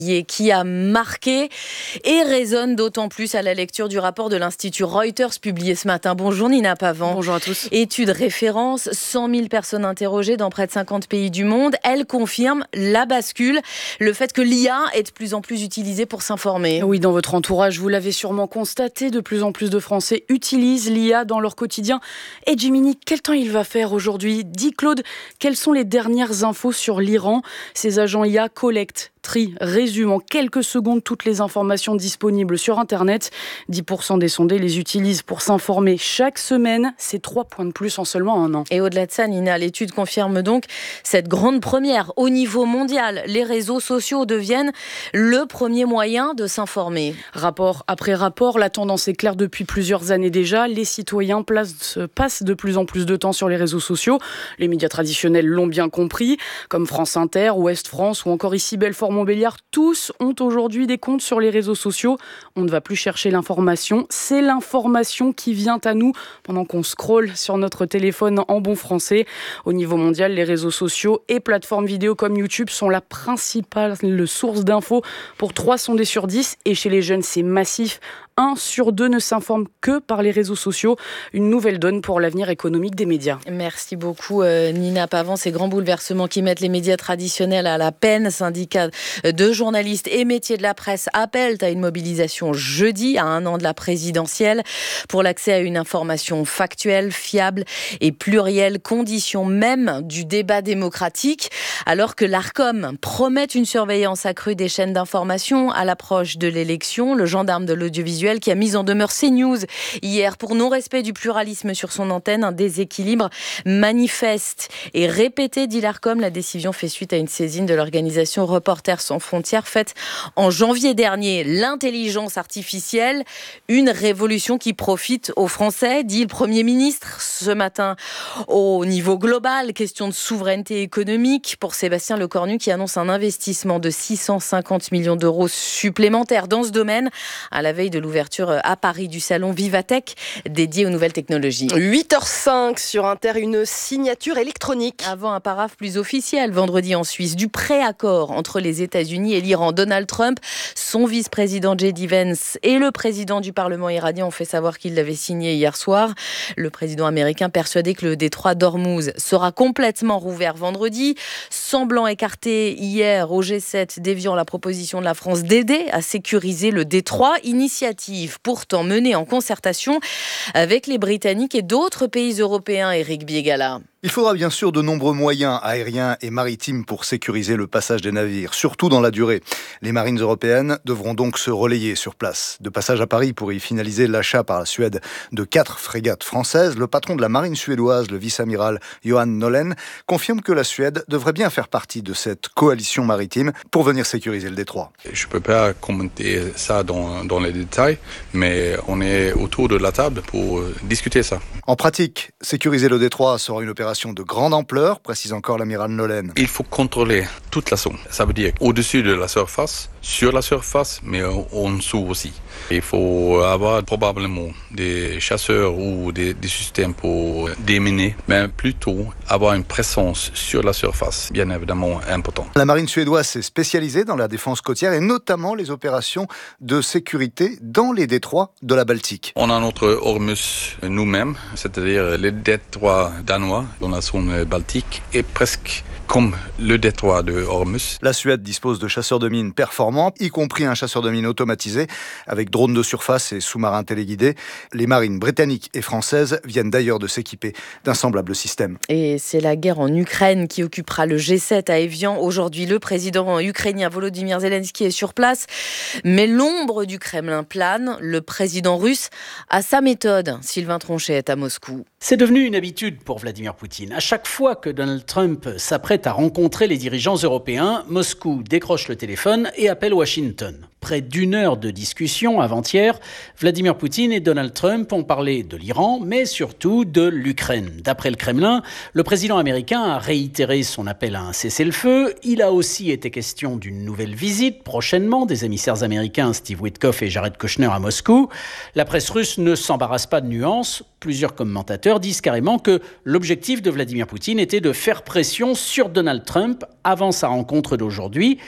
qui a marqué et résonne d'autant plus à la lecture du rapport de l'Institut Reuters publié ce matin. Bonjour Nina Pavant. Bonjour à tous. Étude référence, 100 000 personnes interrogées dans près de 50 pays du monde. Elle confirme la bascule, le fait que l'IA est de plus en plus utilisée pour s'informer. Oui, dans votre entourage, vous l'avez sûrement constaté, de plus en plus de Français utilisent l'IA dans leur quotidien. Et Jiminy, quel temps il va faire aujourd'hui ? Dis Claude, quelles sont les dernières infos sur l'Iran ? Ces agents IA collectent, trient, résument en quelques secondes toutes les informations disponibles sur Internet. 10% des sondés les utilisent pour s'informer chaque semaine. C'est 3 points de plus en seulement un an. Et au-delà de ça, Nina, l'étude confirme donc cette grande première au niveau mondial. Les réseaux sociaux deviennent le premier moyen de s'informer. Rapport après rapport, la tendance est claire depuis plusieurs années déjà. Les citoyens passent de plus en plus de temps sur les réseaux sociaux. Les médias traditionnels l'ont bien compris, comme France Inter, Ouest France ou encore ici Belfort-Montbéliard. Tous ont aujourd'hui des comptes sur les réseaux sociaux. On ne va plus chercher l'information, c'est l'information qui vient à nous pendant qu'on scrolle sur notre téléphone en bon français. Au niveau mondial, les réseaux sociaux et plateformes vidéo comme YouTube sont la principale source d'infos pour 3 sondés sur 10. Et chez les jeunes, c'est massif. 1 sur 2 ne s'informe que par les réseaux sociaux. Une nouvelle donne pour l'avenir économique des médias. Merci beaucoup Nina Pavant. Ces grands bouleversements qui mettent les médias traditionnels à la peine. Syndicats de journalistes et métiers de la presse appellent à une mobilisation jeudi, à 1 an de la présidentielle, pour l'accès à une information factuelle, fiable et plurielle, condition même du débat démocratique. Alors que l'Arcom promet une surveillance accrue des chaînes d'information à l'approche de l'élection, le gendarme de l'audiovisuel qui a mis en demeure CNews hier pour non-respect du pluralisme sur son antenne, un déséquilibre manifeste et répété, dit l'Arcom. La décision fait suite à une saisine de l'organisation Reporters sans frontières faite en janvier dernier. L'intelligence artificielle, une révolution qui profite aux Français, dit le Premier ministre ce matin. Au niveau global, question de souveraineté économique pour Sébastien Lecornu qui annonce un investissement de 650 millions d'euros supplémentaires dans ce domaine à la veille de l'ouverture à Paris du salon Vivatech dédié aux nouvelles technologies. 8h05 sur Inter, une signature électronique. Avant un paraphe plus officiel, vendredi en Suisse, du préaccord entre les États-Unis et l'Iran. Donald Trump, son vice-président J.D. Vance et le président du Parlement iranien ont fait savoir qu'ils l'avaient signé hier soir. Le président américain persuadé que le détroit d'Ormuz sera complètement rouvert vendredi, semblant écarter hier au G7, déviant la proposition de la France d'aider à sécuriser le détroit. Initiative pourtant menée en concertation avec les Britanniques et d'autres pays européens. Éric Biégala. Il faudra bien sûr de nombreux moyens aériens et maritimes pour sécuriser le passage des navires, surtout dans la durée. Les marines européennes devront donc se relayer sur place. De passage à Paris pour y finaliser l'achat par la Suède de 4 frégates françaises, le patron de la marine suédoise, le vice-amiral Johan Nolén, confirme que la Suède devrait bien faire partie de cette coalition maritime pour venir sécuriser le détroit. Je ne peux pas commenter ça dans les détails, mais on est autour de la table pour discuter ça. En pratique, sécuriser le détroit sera une opération de grande ampleur, précise encore l'amiral Nolén. Il faut contrôler toute la zone. Ça veut dire au-dessus de la surface, sur la surface, mais en dessous aussi. Il faut avoir probablement des chasseurs ou des systèmes pour déminer, mais plutôt avoir une présence sur la surface, bien évidemment important. La marine suédoise s'est spécialisée dans la défense côtière et notamment les opérations de sécurité dans les détroits de la Baltique. On a notre Hormuz nous-mêmes, c'est-à-dire les détroits danois dans la zone baltique et presque comme le détroit de Hormuz. La Suède dispose de chasseurs de mines performants, y compris un chasseur de mines automatisé avec drones de surface et sous-marins téléguidés. Les marines britanniques et françaises viennent d'ailleurs de s'équiper d'un semblable système. Et c'est la guerre en Ukraine qui occupera le G7 à Évian. Aujourd'hui, le président ukrainien Volodymyr Zelensky est sur place, mais l'ombre du Kremlin plane. Le président russe a sa méthode. Sylvain Tronchet est à Moscou. C'est devenu une habitude pour Vladimir Poutine. À chaque fois que Donald Trump s'apprête à rencontrer les dirigeants européens, Moscou décroche le téléphone et appelle Washington. Près d'1 heure de discussion avant-hier, Vladimir Poutine et Donald Trump ont parlé de l'Iran, mais surtout de l'Ukraine. D'après le Kremlin, le président américain a réitéré son appel à un cessez-le-feu. Il a aussi été question d'une nouvelle visite prochainement des émissaires américains Steve Witkoff et Jared Kushner à Moscou. La presse russe ne s'embarrasse pas de nuances. Plusieurs commentateurs disent carrément que l'objectif de Vladimir Poutine était de faire pression sur Donald Trump avant sa rencontre d'aujourd'hui.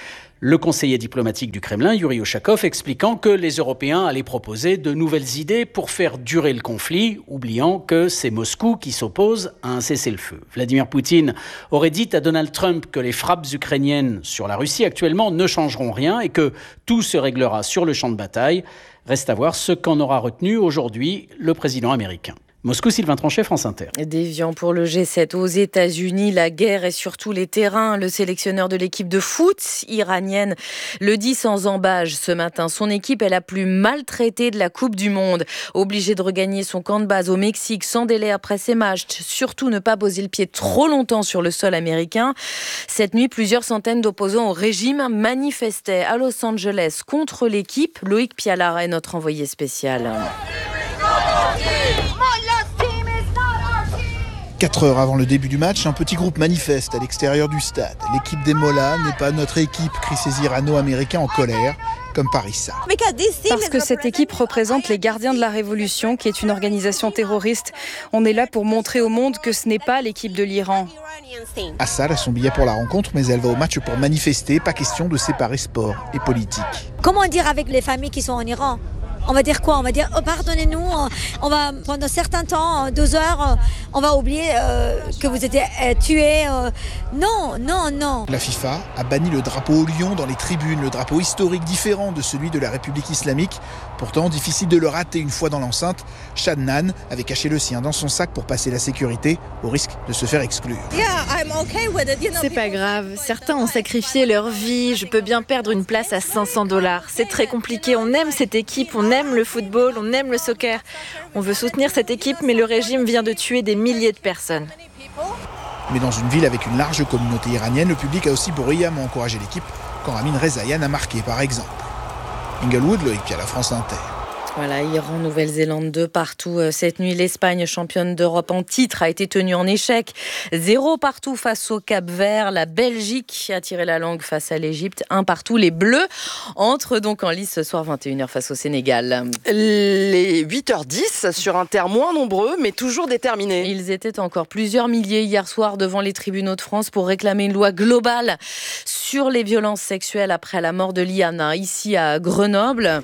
Le conseiller diplomatique du Kremlin, Yuri Ushakov, expliquant que les Européens allaient proposer de nouvelles idées pour faire durer le conflit, oubliant que c'est Moscou qui s'oppose à un cessez-le-feu. Vladimir Poutine aurait dit à Donald Trump que les frappes ukrainiennes sur la Russie actuellement ne changeront rien et que tout se réglera sur le champ de bataille. Reste à voir ce qu'en aura retenu aujourd'hui le président américain. Moscou, Sylvain Tranchet, France Inter. Déviant pour le G7 aux États-Unis, la guerre est sur tous les terrains. Le sélectionneur de l'équipe de foot iranienne le dit sans embâche ce matin. Son équipe est la plus maltraitée de la Coupe du Monde. Obligée de regagner son camp de base au Mexique sans délai après ses matchs. Surtout ne pas poser le pied trop longtemps sur le sol américain. Cette nuit, plusieurs centaines d'opposants au régime manifestaient à Los Angeles contre l'équipe. Loïc Pialara est notre envoyé spécial. 4 heures avant le début du match, un petit groupe manifeste à l'extérieur du stade. L'équipe des Mollahs n'est pas notre équipe, crient ces Irano-Américains en colère, comme Parissa. Parce que cette équipe représente les gardiens de la Révolution, qui est une organisation terroriste. On est là pour montrer au monde que ce n'est pas l'équipe de l'Iran. Assad a son billet pour la rencontre, mais elle va au match pour manifester. Pas question de séparer sport et politique. Comment dire avec les familles qui sont en Iran ? On va dire quoi ? On va dire pardonnez-nous, on va pendant un certain temps, 2 heures, on va oublier que vous étiez tués. Non. La FIFA a banni le drapeau au lion dans les tribunes, le drapeau historique différent de celui de la République islamique. Pourtant, difficile de le rater une fois dans l'enceinte. Shadnan avait caché le sien dans son sac pour passer la sécurité, au risque de se faire exclure. C'est pas grave, certains ont sacrifié leur vie, je peux bien perdre une place à $500. C'est très compliqué, on aime cette équipe, on aime le football, on aime le soccer. On veut soutenir cette équipe, mais le régime vient de tuer des milliers de personnes. Mais dans une ville avec une large communauté iranienne, le public a aussi bruyamment encouragé l'équipe quand Ramin Rezaïan a marqué par exemple. Inglewood, Loïc Pialat, France Inter. Voilà, Iran, Nouvelle-Zélande, de partout. Cette nuit, l'Espagne, championne d'Europe en titre, a été tenue en échec. 0 partout face au Cap-Vert. La Belgique a tiré la langue face à l'Égypte. 1 partout. Les Bleus entrent donc en lice ce soir 21h face au Sénégal. Les 8h10 sur un terre moins nombreux, mais toujours déterminés. Ils étaient encore plusieurs milliers hier soir devant les tribunaux de France pour réclamer une loi globale sur les violences sexuelles après la mort de Liana, ici à Grenoble.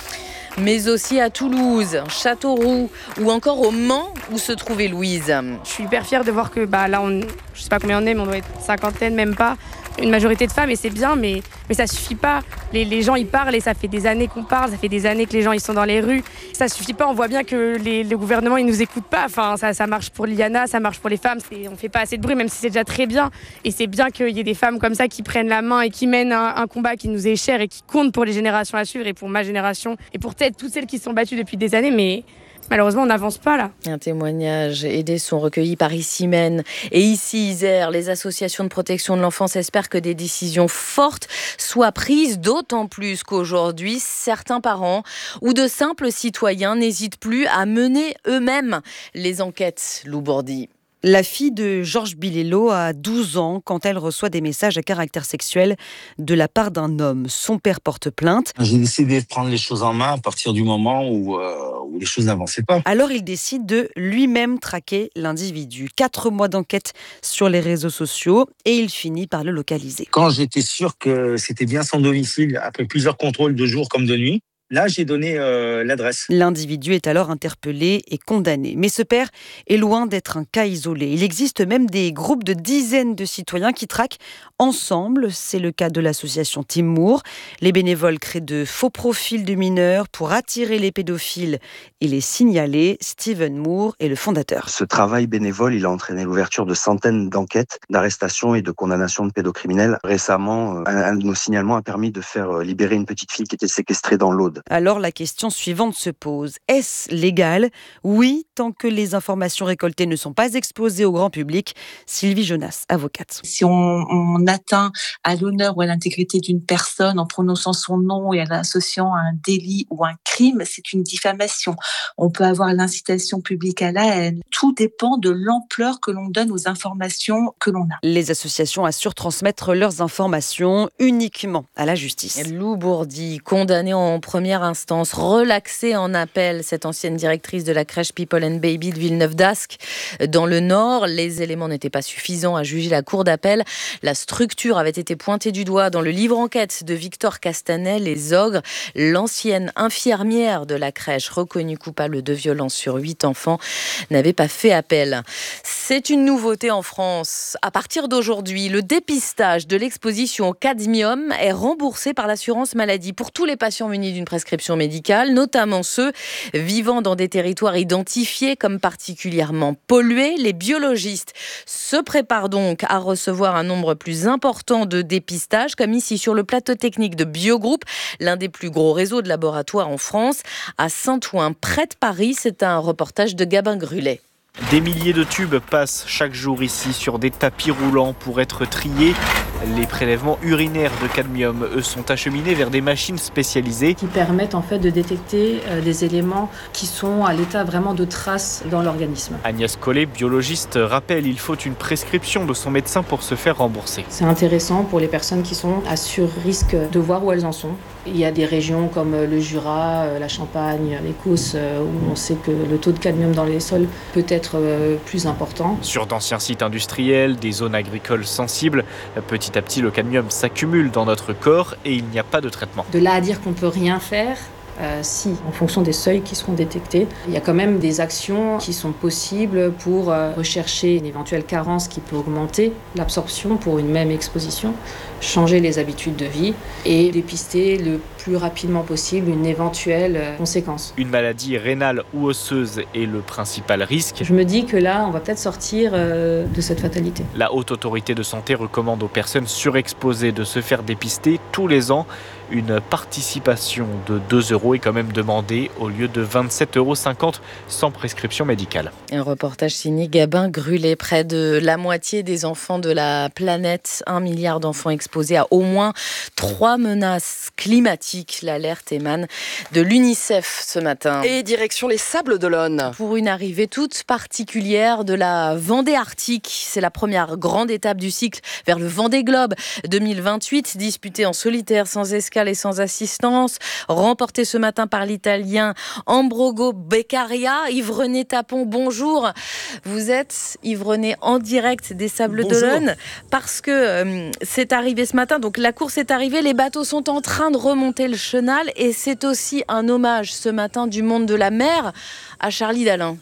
Mais aussi à Toulouse, Châteauroux ou encore au Mans où se trouvait Louise. Je suis hyper fière de voir que là, je sais pas combien on est, mais on doit être 50, même pas. Une majorité de femmes et c'est bien, mais ça suffit pas. Les gens ils parlent et ça fait des années qu'on parle, ça fait des années que les gens ils sont dans les rues. Ça suffit pas, on voit bien que le gouvernement il nous écoute pas. Enfin, ça marche pour Liana, ça marche pour les femmes. On fait pas assez de bruit, même si c'est déjà très bien. Et c'est bien qu'il y ait des femmes comme ça qui prennent la main et qui mènent un combat qui nous est cher et qui compte pour les générations à suivre et pour ma génération et pour peut-être toutes celles qui se sont battues depuis des années, mais malheureusement, on n'avance pas là. Un témoignage et des sons recueillis par Issymène et ici Isère. Les associations de protection de l'enfance espèrent que des décisions fortes soient prises, d'autant plus qu'aujourd'hui, certains parents ou de simples citoyens n'hésitent plus à mener eux-mêmes les enquêtes. Lou Bordy. La fille de Georges Bilello a 12 ans quand elle reçoit des messages à caractère sexuel de la part d'un homme. Son père porte plainte. J'ai décidé de prendre les choses en main à partir du moment où les choses n'avançaient pas. Alors il décide de lui-même traquer l'individu. 4 mois d'enquête sur les réseaux sociaux et il finit par le localiser. Quand j'étais sûr que c'était bien son domicile, après plusieurs contrôles de jour comme de nuit, là, j'ai donné l'adresse. L'individu est alors interpellé et condamné. Mais ce père est loin d'être un cas isolé. Il existe même des groupes de dizaines de citoyens qui traquent ensemble. C'est le cas de l'association Team Moore. Les bénévoles créent de faux profils de mineurs pour attirer les pédophiles et les signaler. Steven Moore est le fondateur. Ce travail bénévole, il a entraîné l'ouverture de centaines d'enquêtes, d'arrestations et de condamnations de pédocriminels. Récemment, un de nos signalements a permis de faire libérer une petite fille qui était séquestrée dans l'Aude. Alors la question suivante se pose. Est-ce légal ? Oui, tant que les informations récoltées ne sont pas exposées au grand public. Sylvie Jonas, avocate. Si on atteint à l'honneur ou à l'intégrité d'une personne en prononçant son nom et en l'associant à un délit ou un crime, c'est une diffamation. On peut avoir l'incitation publique à la haine. Tout dépend de l'ampleur que l'on donne aux informations que l'on a. Les associations assurent transmettre leurs informations uniquement à la justice. Lou Bordy, condamné en première première instance, relaxée en appel. Cette ancienne directrice de la crèche People and Baby de Villeneuve-d'Ascq, dans le Nord, les éléments n'étaient pas suffisants à juger la cour d'appel. La structure avait été pointée du doigt dans le livre enquête de Victor Castanet, Les Ogres. L'ancienne infirmière de la crèche, reconnue coupable de violence sur 8 enfants, n'avait pas fait appel. C'est une nouveauté en France. À partir d'aujourd'hui, le dépistage de l'exposition au cadmium est remboursé par l'assurance maladie pour tous les patients munis d'une prescription médicale, notamment ceux vivant dans des territoires identifiés comme particulièrement pollués. Les biologistes se préparent donc à recevoir un nombre plus important de dépistages, comme ici sur le plateau technique de Biogroup, l'un des plus gros réseaux de laboratoires en France, à Saint-Ouen, près de Paris. C'est un reportage de Gabin Grulet. Des milliers de tubes passent chaque jour ici sur des tapis roulants pour être triés. Les prélèvements urinaires de cadmium, eux, sont acheminés vers des machines spécialisées qui permettent en fait de détecter des éléments qui sont à l'état vraiment de traces dans l'organisme. Agnès Collet, biologiste, rappelle qu'il faut une prescription de son médecin pour se faire rembourser. C'est intéressant pour les personnes qui sont à sur-risque de voir où elles en sont. Il y a des régions comme le Jura, la Champagne, l'Écosse, où on sait que le taux de cadmium dans les sols peut être plus important. Sur d'anciens sites industriels, des zones agricoles sensibles, petit à petit le cadmium s'accumule dans notre corps et il n'y a pas de traitement. De là à dire qu'on ne peut rien faire, si, en fonction des seuils qui seront détectés, il y a quand même des actions qui sont possibles pour rechercher une éventuelle carence qui peut augmenter l'absorption pour une même exposition, changer les habitudes de vie et dépister le plus rapidement possible une éventuelle conséquence. Une maladie rénale ou osseuse est le principal risque. Je me dis que là, on va peut-être sortir de cette fatalité. La Haute Autorité de Santé recommande aux personnes surexposées de se faire dépister tous les ans. Une participation de 2 € est quand même demandée au lieu de 27,50 € sans prescription médicale. Un reportage signé Gabin Grulet. Près de la moitié des enfants de la planète, 1 milliard d'enfants exposés à au moins 3 menaces climatiques. L'alerte émane de l'UNICEF ce matin. Et direction les Sables d'Olonne. Pour une arrivée toute particulière de la Vendée Arctique. C'est la première grande étape du cycle vers le Vendée Globe 2028, disputée en solitaire, sans escale et sans assistance, remporté ce matin par l'Italien Ambrogo Beccaria. Yves-René Tapon, bonjour. Vous êtes Yves-René en direct des Sables d'Olonne parce que c'est arrivé ce matin. Donc la course est arrivée, les bateaux sont en train de remonter le chenal et c'est aussi un hommage ce matin du monde de la mer à Charlie Dalin.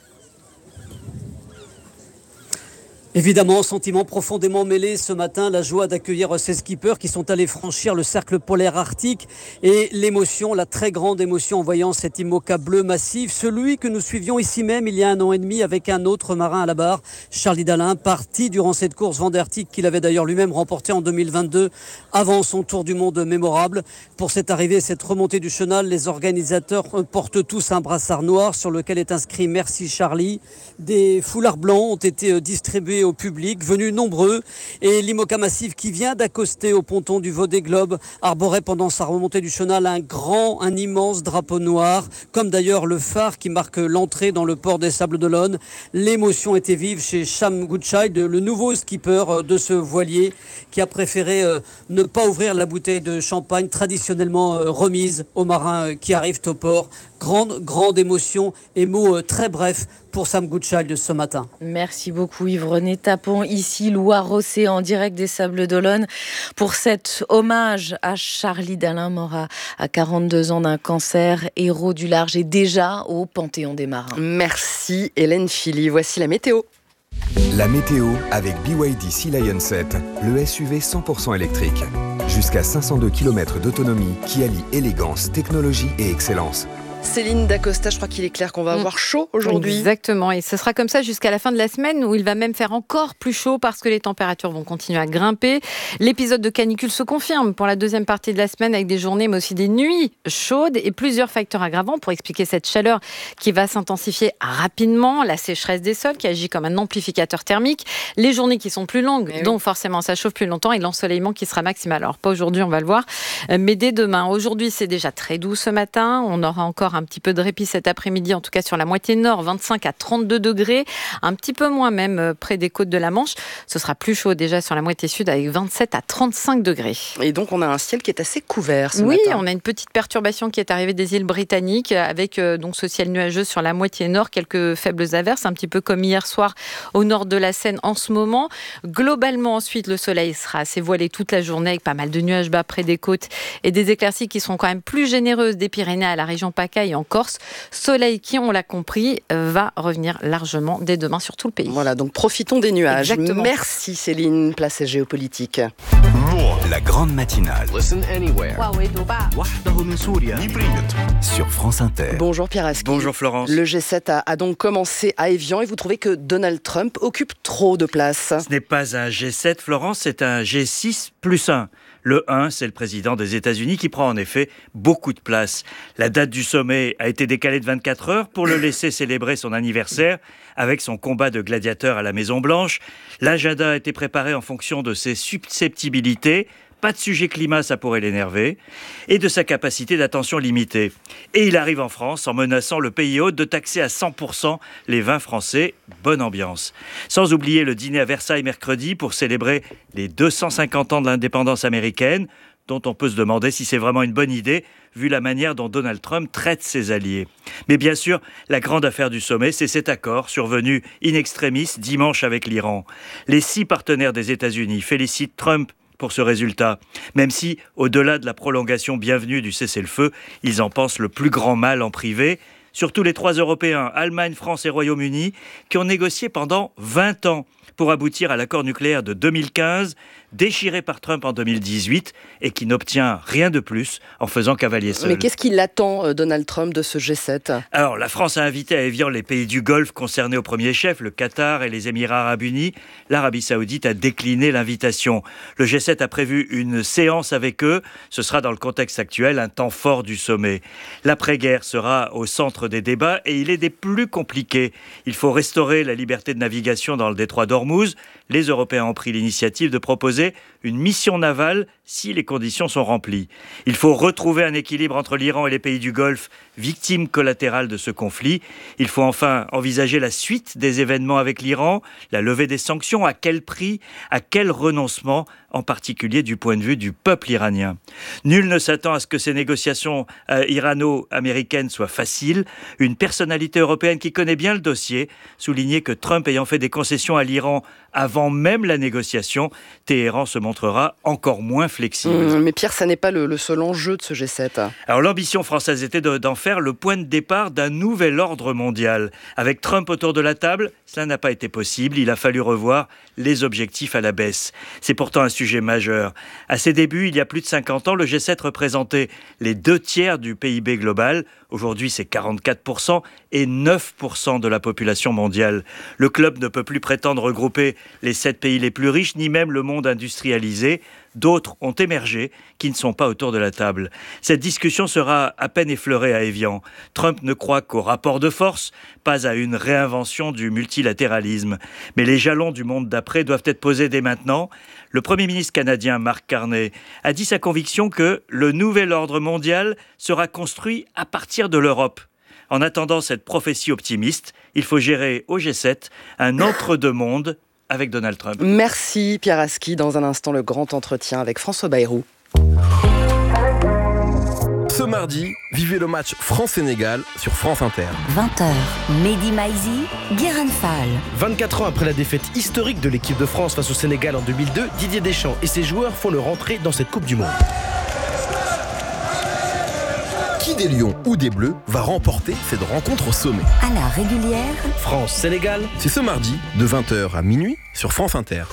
Évidemment, sentiment profondément mêlé ce matin, la joie d'accueillir ces skippers qui sont allés franchir le cercle polaire arctique et l'émotion, la très grande émotion en voyant cet IMOCA bleu massif, celui que nous suivions ici même il y a 1 an et demi avec un autre marin à la barre, Charlie Dalin, parti durant cette course Vendée Arctique qu'il avait d'ailleurs lui-même remportée en 2022 avant son tour du monde mémorable. Pour cette arrivée, cette remontée du chenal, les organisateurs portent tous un brassard noir sur lequel est inscrit « Merci Charlie ». Des foulards blancs ont été distribués au public, venus nombreux, et l'IMOCA massif qui vient d'accoster au ponton du Vendée Globe arborait pendant sa remontée du chenal un immense drapeau noir, comme d'ailleurs le phare qui marque l'entrée dans le port des Sables d'Olonne. L'émotion était vive chez Sam Goodchild, le nouveau skipper de ce voilier qui a préféré ne pas ouvrir la bouteille de champagne traditionnellement remise aux marins qui arrivent au port. Grande émotion et mots très brefs pour Sam Goodchild ce matin. Merci beaucoup Yves-René Tapon, ici Loire-Océan en direct des Sables d'Olonne pour cet hommage à Charlie Dalin, mort à 42 ans d'un cancer, héros du large et déjà au Panthéon des marins. Merci Hélène Philly, voici la météo. La météo avec BYD Sea Lion 7, le SUV 100% électrique. Jusqu'à 502 km d'autonomie qui allie élégance, technologie et excellence. Céline Dacosta, je crois qu'il est clair qu'on va avoir chaud aujourd'hui. Exactement, et ce sera comme ça jusqu'à la fin de la semaine où il va même faire encore plus chaud parce que les températures vont continuer à grimper. L'épisode de canicule se confirme pour la deuxième partie de la semaine avec des journées mais aussi des nuits chaudes et plusieurs facteurs aggravants pour expliquer cette chaleur qui va s'intensifier rapidement. La sécheresse des sols qui agit comme un amplificateur thermique, les journées qui sont plus longues, donc forcément ça chauffe plus longtemps et l'ensoleillement qui sera maximal. Alors pas aujourd'hui, on va le voir, mais dès demain. Aujourd'hui, c'est déjà très doux ce matin, on aura encore encore un petit peu de répit cet après-midi, en tout cas sur la moitié nord, 25 à 32 degrés, un petit peu moins même près des côtes de la Manche. Ce sera plus chaud déjà sur la moitié sud avec 27 à 35 degrés. Et donc on a un ciel qui est assez couvert ce matin. Oui, on a une petite perturbation qui est arrivée des îles britanniques avec donc ce ciel nuageux sur la moitié nord, quelques faibles averses, un petit peu comme hier soir au nord de la Seine en ce moment. Globalement ensuite, le soleil sera assez voilé toute la journée avec pas mal de nuages bas près des côtes et des éclaircies qui seront quand même plus généreuses des Pyrénées à la région PACA et en Corse. Soleil qui, on l'a compris, va revenir largement dès demain sur tout le pays. Voilà, donc profitons des nuages. Exactement. Merci Céline, place à Géopolitique. La grande matinale. Sur France Inter. Bonjour Pierre Aski. Bonjour Florence. Le G7 a donc commencé à Évian et vous trouvez que Donald Trump occupe trop de place? Ce n'est pas un G7 Florence, c'est un G6 plus 1. Le 1, c'est le président des États-Unis qui prend en effet beaucoup de place. La date du sommet a été décalée de 24 heures pour le laisser célébrer son anniversaire avec son combat de gladiateur à la Maison-Blanche. L'agenda a été préparé en fonction de ses susceptibilités. Pas de sujet climat, ça pourrait l'énerver, et de sa capacité d'attention limitée. Et il arrive en France en menaçant le pays hôte de taxer à 100% les vins français. Bonne ambiance. Sans oublier le dîner à Versailles mercredi pour célébrer les 250 ans de l'indépendance américaine, dont on peut se demander si c'est vraiment une bonne idée, vu la manière dont Donald Trump traite ses alliés. Mais bien sûr, la grande affaire du sommet, c'est cet accord survenu in extremis dimanche avec l'Iran. Les 6 partenaires des États-Unis félicitent Trump pour ce résultat, même si, au-delà de la prolongation bienvenue du cessez-le-feu, ils en pensent le plus grand mal en privé, surtout les 3 Européens, Allemagne, France et Royaume-Uni, qui ont négocié pendant 20 ans pour aboutir à l'accord nucléaire de 2015, déchiré par Trump en 2018 et qui n'obtient rien de plus en faisant cavalier seul. Mais qu'est-ce qui l'attend, Donald Trump, de ce G7 ? Alors, la France a invité à Évian les pays du Golfe concernés au premier chef, le Qatar et les Émirats arabes unis. L'Arabie saoudite a décliné l'invitation. Le G7 a prévu une séance avec eux. Ce sera dans le contexte actuel un temps fort du sommet. L'après-guerre sera au centre des débats et il est des plus compliqués. Il faut restaurer la liberté de navigation dans le détroit d'Ormuz. Les Européens ont pris l'initiative de proposer une mission navale si les conditions sont remplies. Il faut retrouver un équilibre entre l'Iran et les pays du Golfe, victimes collatérales de ce conflit. Il faut enfin envisager la suite des événements avec l'Iran, la levée des sanctions, à quel prix, à quel renoncement, en particulier du point de vue du peuple iranien. Nul ne s'attend à ce que ces négociations irano-américaines soient faciles. Une personnalité européenne qui connaît bien le dossier soulignait que Trump ayant fait des concessions à l'Iran avant même la négociation, Téhéran se montrera encore moins flexible. Mais Pierre, ça n'est pas le seul enjeu de ce G7. Alors l'ambition française était d'en faire le point de départ d'un nouvel ordre mondial. Avec Trump autour de la table, cela n'a pas été possible. Il a fallu revoir les objectifs à la baisse. C'est pourtant un sujet majeur. À ses débuts, il y a plus de 50 ans, le G7 représentait les 2/3 du PIB global. Aujourd'hui, c'est 44% et 9% de la population mondiale. Le club ne peut plus prétendre regrouper les 7 pays les plus riches, ni même le monde industrialisé. D'autres ont émergé qui ne sont pas autour de la table. Cette discussion sera à peine effleurée à Évian. Trump ne croit qu'au rapport de force, pas à une réinvention du multilatéralisme. Mais les jalons du monde d'après doivent être posés dès maintenant. Le Premier ministre canadien Mark Carney a dit sa conviction que le nouvel ordre mondial sera construit à partir de l'Europe. En attendant cette prophétie optimiste, il faut gérer au G7 un entre-deux-mondes avec Donald Trump. Merci Pierre Aski. Dans un instant, le grand entretien avec François Bayrou. Ce mardi, vivez le match France-Sénégal sur France Inter. 20h, Mehdi Maizi, Guérin Fall. 24 ans après la défaite historique de l'équipe de France face au Sénégal en 2002, Didier Deschamps et ses joueurs font leur entrée dans cette Coupe du Monde. Qui des Lions ou des Bleus va remporter cette rencontre au sommet? À la régulière, France-Sénégal, c'est ce mardi de 20h à minuit sur France Inter.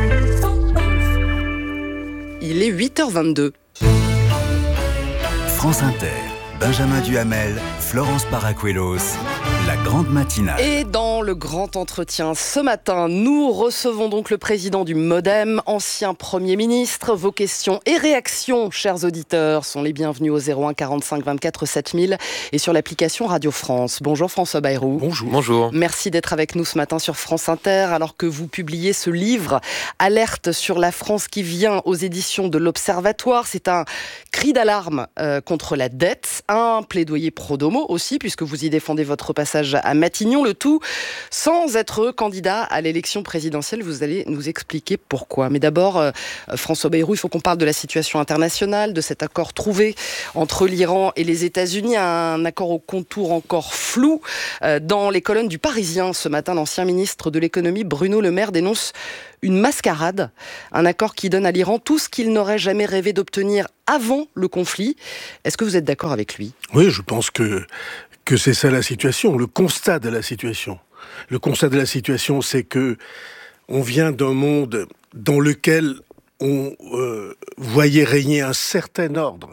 Il est 8h22. France Inter, Benjamin Duhamel, Florence Paracuelos, La grande matinale. Et dans le grand entretien ce matin, nous recevons donc le président du MoDem, ancien Premier ministre. Vos questions et réactions, chers auditeurs, sont les bienvenus au 01 45 24 7000 et sur l'application Radio France. Bonjour François Bayrou. Bonjour. Merci d'être avec nous ce matin sur France Inter, alors que vous publiez ce livre, Alerte sur la France, qui vient aux éditions de l'Observatoire. C'est un cri d'alarme contre la dette, un plaidoyer pro domo aussi, puisque vous y défendez votre passage à Matignon, le tout sans être candidat à l'élection présidentielle. Vous allez nous expliquer pourquoi. Mais d'abord, François Bayrou, il faut qu'on parle de la situation internationale, de cet accord trouvé entre l'Iran et les États-Unis, un accord au contour encore flou. Dans les colonnes du Parisien ce matin, l'ancien ministre de l'économie Bruno Le Maire dénonce une mascarade, un accord qui donne à l'Iran tout ce qu'il n'aurait jamais rêvé d'obtenir avant le conflit. Est-ce que vous êtes d'accord avec lui ? Oui, je pense que c'est ça la situation, le constat de la situation. Le constat de la situation, c'est que on vient d'un monde dans lequel on voyait régner un certain ordre,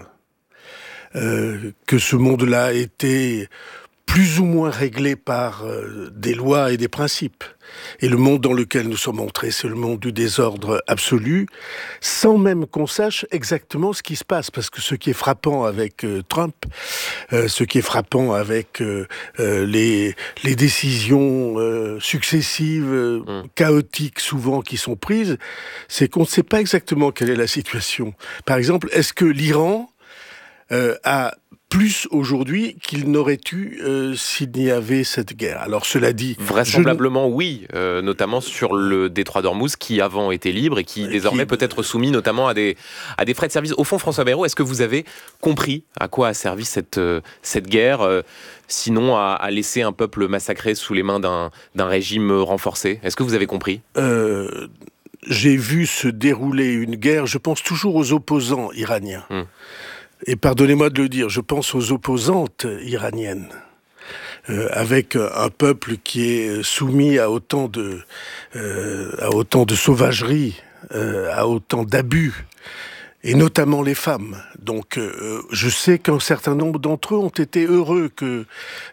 que ce monde-là était plus ou moins réglé par des lois et des principes. Et le monde dans lequel nous sommes entrés, c'est le monde du désordre absolu, sans même qu'on sache exactement ce qui se passe. Parce que ce qui est frappant avec Trump, ce qui est frappant avec les décisions successives, chaotiques souvent qui sont prises, c'est qu'on ne sait pas exactement quelle est la situation. Par exemple, est-ce que l'Iran a plus aujourd'hui qu'il n'aurait eu s'il n'y avait cette guerre. Alors cela dit... Vraisemblablement oui, notamment sur le détroit d'Ormuz qui avant était libre et qui désormais peut être soumis notamment à des frais de service. Au fond, François Bayrou, est-ce que vous avez compris à quoi a servi cette guerre, sinon à laisser un peuple massacré sous les mains d'un régime renforcé ? Est-ce que vous avez compris ? J'ai vu se dérouler une guerre, je pense toujours aux opposants iraniens. Et pardonnez-moi de le dire, je pense aux opposantes iraniennes, avec un peuple qui est soumis à autant de sauvagerie, à autant d'abus, et notamment les femmes. Donc, je sais qu'un certain nombre d'entre eux ont été heureux que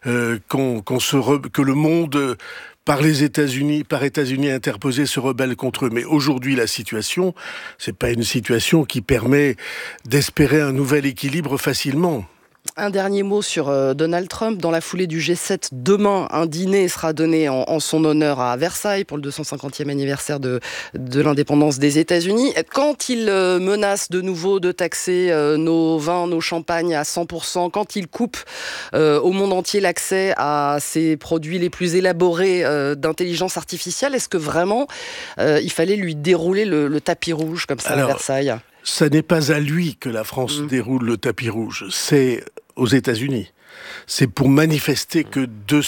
le monde par États-Unis interposés se rebellent contre eux. Mais aujourd'hui, la situation, c'est pas une situation qui permet d'espérer un nouvel équilibre facilement. Un dernier mot sur Donald Trump. Dans la foulée du G7, demain, un dîner sera donné en son honneur à Versailles pour le 250e anniversaire de l'indépendance des États-Unis. Quand il menace de nouveau de taxer nos vins, nos champagnes à 100%, quand il coupe au monde entier l'accès à ces produits les plus élaborés d'intelligence artificielle, est-ce que vraiment il fallait lui dérouler le tapis rouge comme ça à Versailles ? Ça n'est pas à lui que la France déroule le tapis rouge, c'est aux États-Unis. C'est pour manifester que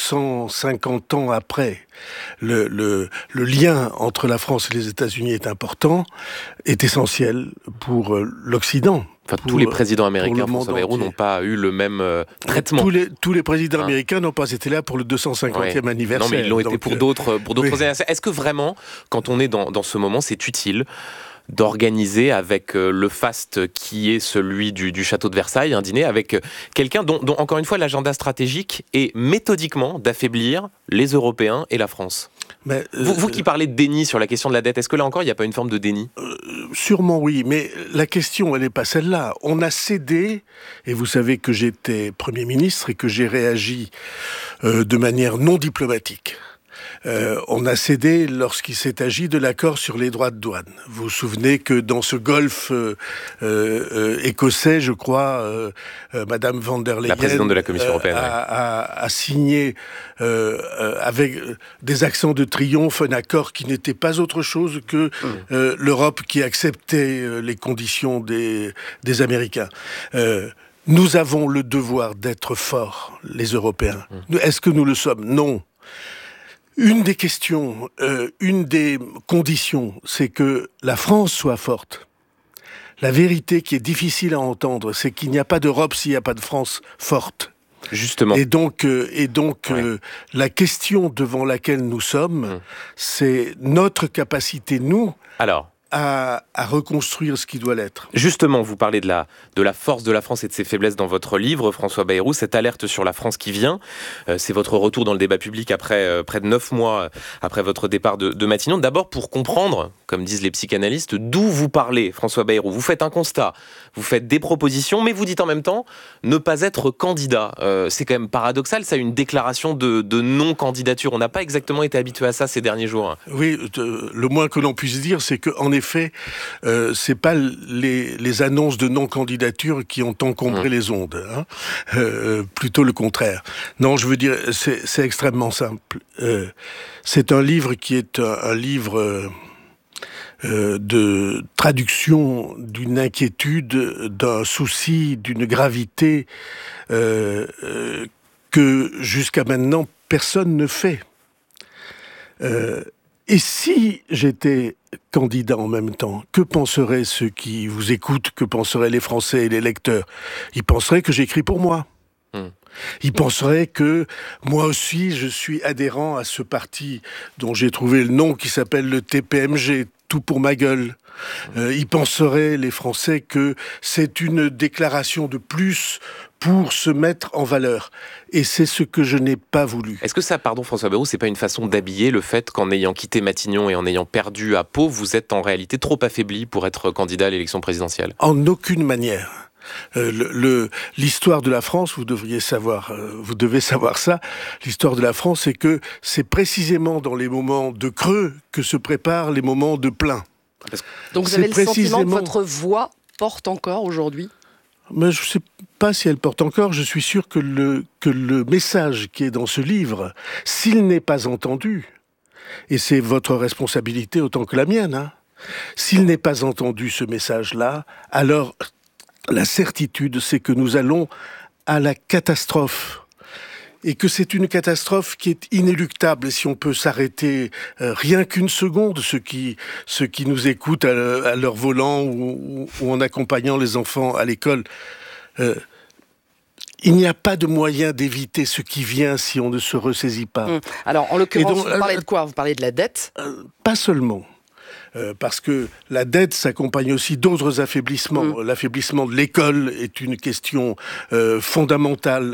250 ans après, le lien entre la France et les États-Unis est important, est essentiel pour l'Occident. Tous les présidents américains, François Bayrou, n'ont pas eu le même traitement. Tous les présidents américains n'ont pas été là pour le 250e anniversaire. Non, mais ils l'ont été pour d'autres anniversaires. Est-ce que vraiment, quand on est dans ce moment, c'est utile d'organiser avec le faste qui est celui du château de Versailles, un dîner avec quelqu'un dont encore une fois, l'agenda stratégique est méthodiquement d'affaiblir les Européens et la France ? Mais vous qui parlez de déni sur la question de la dette, est-ce que là encore, il n'y a pas une forme de déni ? Sûrement oui, mais la question, elle n'est pas celle-là. On a cédé, et vous savez que j'étais Premier ministre et que j'ai réagi de manière non diplomatique. On a cédé lorsqu'il s'est agi de l'accord sur les droits de douane. Vous vous souvenez que dans ce golfe écossais, je crois, Madame van der Leyen, la présidente de la Commission européenne, a signé avec des accents de triomphe un accord qui n'était pas autre chose que l'Europe qui acceptait les conditions des Américains. Nous avons le devoir d'être forts, les Européens. Est-ce que nous le sommes ? Non. Une des questions, une des conditions, c'est que la France soit forte. La vérité qui est difficile à entendre, c'est qu'il n'y a pas d'Europe s'il n'y a pas de France forte. Justement. Et donc, la question devant laquelle nous sommes, c'est notre capacité, nous, à reconstruire ce qui doit l'être. Justement, vous parlez de la force de la France et de ses faiblesses dans votre livre, François Bayrou, cette alerte sur la France qui vient. C'est votre retour dans le débat public après près de 9 mois après votre départ de Matignon. D'abord, pour comprendre, comme disent les psychanalystes, d'où vous parlez, François Bayrou. Vous faites un constat, vous faites des propositions, mais vous dites en même temps ne pas être candidat. C'est quand même paradoxal, ça, une déclaration de non-candidature. On n'a pas exactement été habitué à ça ces derniers jours. Oui, le moins que l'on puisse dire, c'est qu'en effet, c'est pas les annonces de non-candidature qui ont encombré les ondes. Plutôt le contraire. Non, je veux dire, c'est extrêmement simple. C'est un livre qui est un livre de traduction d'une inquiétude, d'un souci, d'une gravité que jusqu'à maintenant personne ne fait. Et si j'étais candidat en même temps, que penseraient ceux qui vous écoutent, que penseraient les Français et les lecteurs? Ils penseraient que j'écris pour moi. Ils penseraient que moi aussi je suis adhérent à ce parti dont j'ai trouvé le nom qui s'appelle le TPMG, tout pour ma gueule. Ils penseraient, les Français, que c'est une déclaration de plus pour se mettre en valeur. Et c'est ce que je n'ai pas voulu. Est-ce que ça, pardon François Bayrou, c'est pas une façon d'habiller le fait qu'en ayant quitté Matignon et en ayant perdu à Pau, vous êtes en réalité trop affaibli pour être candidat à l'élection présidentielle? En aucune manière. L'histoire de la France, vous devez savoir ça. L'histoire de la France, c'est que c'est précisément dans les moments de creux que se préparent les moments de plein. Donc vous avez le sentiment que votre voix porte encore aujourd'hui? Mais je ne sais pas si elle porte encore. Je suis sûr que le message qui est dans ce livre, s'il n'est pas entendu, et c'est votre responsabilité autant que la mienne, s'il n'est pas entendu ce message-là, alors la certitude, c'est que nous allons à la catastrophe. Et que c'est une catastrophe qui est inéluctable. Et si on peut s'arrêter rien qu'une seconde, ceux qui nous écoutent à leur volant ou en accompagnant les enfants à l'école, il n'y a pas de moyen d'éviter ce qui vient si on ne se ressaisit pas. Alors, en l'occurrence, vous parlez de quoi? Vous parlez de la dette? Pas seulement. Parce que la dette s'accompagne aussi d'autres affaiblissements. L'affaiblissement de l'école est une question fondamentale.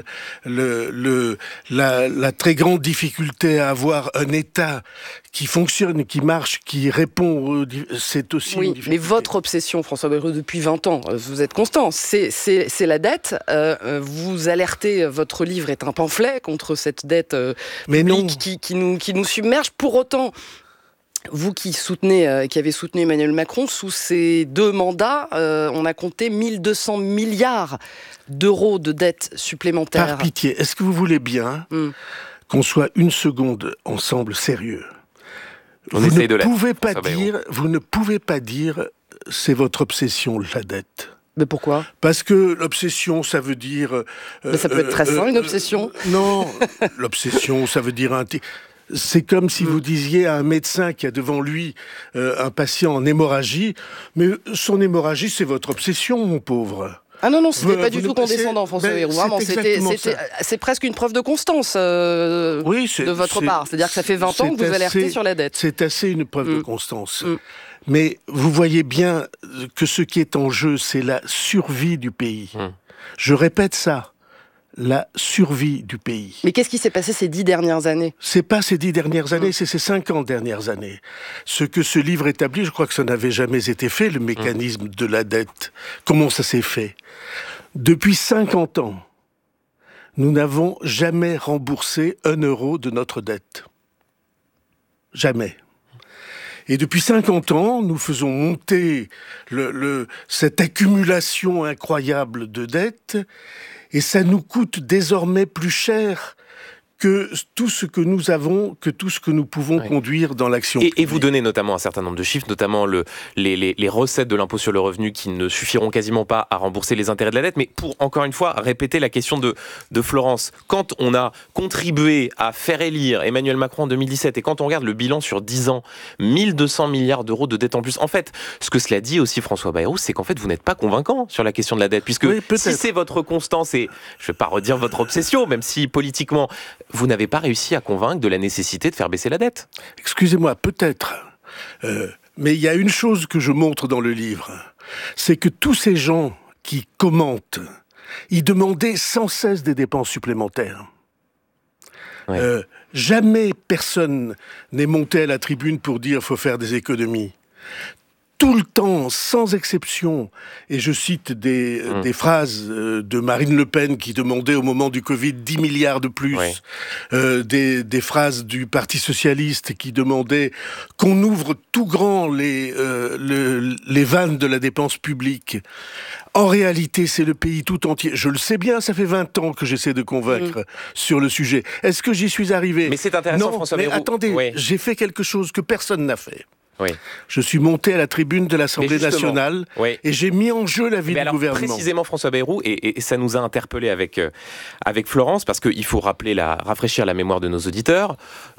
La très grande difficulté à avoir un État qui fonctionne, qui marche, qui répond, c'est aussi une difficulté. Mais votre obsession, François Bayrou, depuis 20 ans, vous êtes constant, c'est la dette. Vous alertez, votre livre est un pamphlet contre cette dette publique qui nous submerge. Pour autant, vous qui avez soutenu Emmanuel Macron, sous ces 2 mandats, on a compté 1200 milliards d'euros de dettes supplémentaires. Par pitié, est-ce que vous voulez bien qu'on soit une seconde ensemble sérieux? Vous ne pouvez pas dire c'est votre obsession, la dette. Mais pourquoi? Parce que l'obsession, ça veut dire... Mais ça peut être très sain, une obsession. Non, l'obsession, ça veut dire... C'est comme si vous disiez à un médecin qui a devant lui un patient en hémorragie, mais son hémorragie, c'est votre obsession, mon pauvre. Ah non, c'était pas du tout condescendant, François Bayrou. Vraiment, c'est presque une preuve de constance de votre part. C'est-à-dire que ça fait 20 ans que vous alertez sur la dette. C'est assez une preuve de constance. Mais vous voyez bien que ce qui est en jeu, c'est la survie du pays. Je répète ça. La survie du pays. Mais qu'est-ce qui s'est passé ces 10 dernières années? C'est pas ces 10 dernières années, c'est ces 50 dernières années. Ce que ce livre établit, je crois que ça n'avait jamais été fait, le mécanisme de la dette. Comment ça s'est fait? Depuis 50 ans, nous n'avons jamais remboursé 1 euro de notre dette. Jamais. Et depuis 50 ans, nous faisons monter cette accumulation incroyable de dettes. Et ça nous coûte désormais plus cher que tout ce que nous avons, que tout ce que nous pouvons conduire dans l'action publique. Et vous donnez notamment un certain nombre de chiffres, notamment les recettes de l'impôt sur le revenu qui ne suffiront quasiment pas à rembourser les intérêts de la dette. Mais pour, encore une fois, répéter la question de Florence, quand on a contribué à faire élire Emmanuel Macron en 2017 et quand on regarde le bilan sur 10 ans, 1200 milliards d'euros de dette en plus. En fait, ce que cela dit aussi François Bayrou, c'est qu'en fait, vous n'êtes pas convaincant sur la question de la dette, puisque si c'est votre constance et, je ne vais pas redire votre obsession, même si politiquement, vous n'avez pas réussi à convaincre de la nécessité de faire baisser la dette. Excusez-moi, peut-être. Mais il y a une chose que je montre dans le livre, c'est que tous ces gens qui commentent, ils demandaient sans cesse des dépenses supplémentaires. Ouais. Jamais personne n'est monté à la tribune pour dire qu'il faut faire des économies. Tout le temps, sans exception, et je cite des phrases de Marine Le Pen qui demandait au moment du Covid 10 milliards de plus, des phrases du Parti Socialiste qui demandaient qu'on ouvre tout grand les vannes de la dépense publique. En réalité, c'est le pays tout entier. Je le sais bien, ça fait 20 ans que j'essaie de convaincre sur le sujet. Est-ce que j'y suis arrivé ? Mais c'est intéressant, François Bayrou. Non, mais attendez, j'ai fait quelque chose que personne n'a fait. Oui. Je suis monté à la tribune de l'Assemblée nationale et j'ai mis en jeu la vie du gouvernement. Précisément, François Bayrou, et ça nous a interpellés avec Florence, parce qu'il faut rafraîchir la mémoire de nos auditeurs.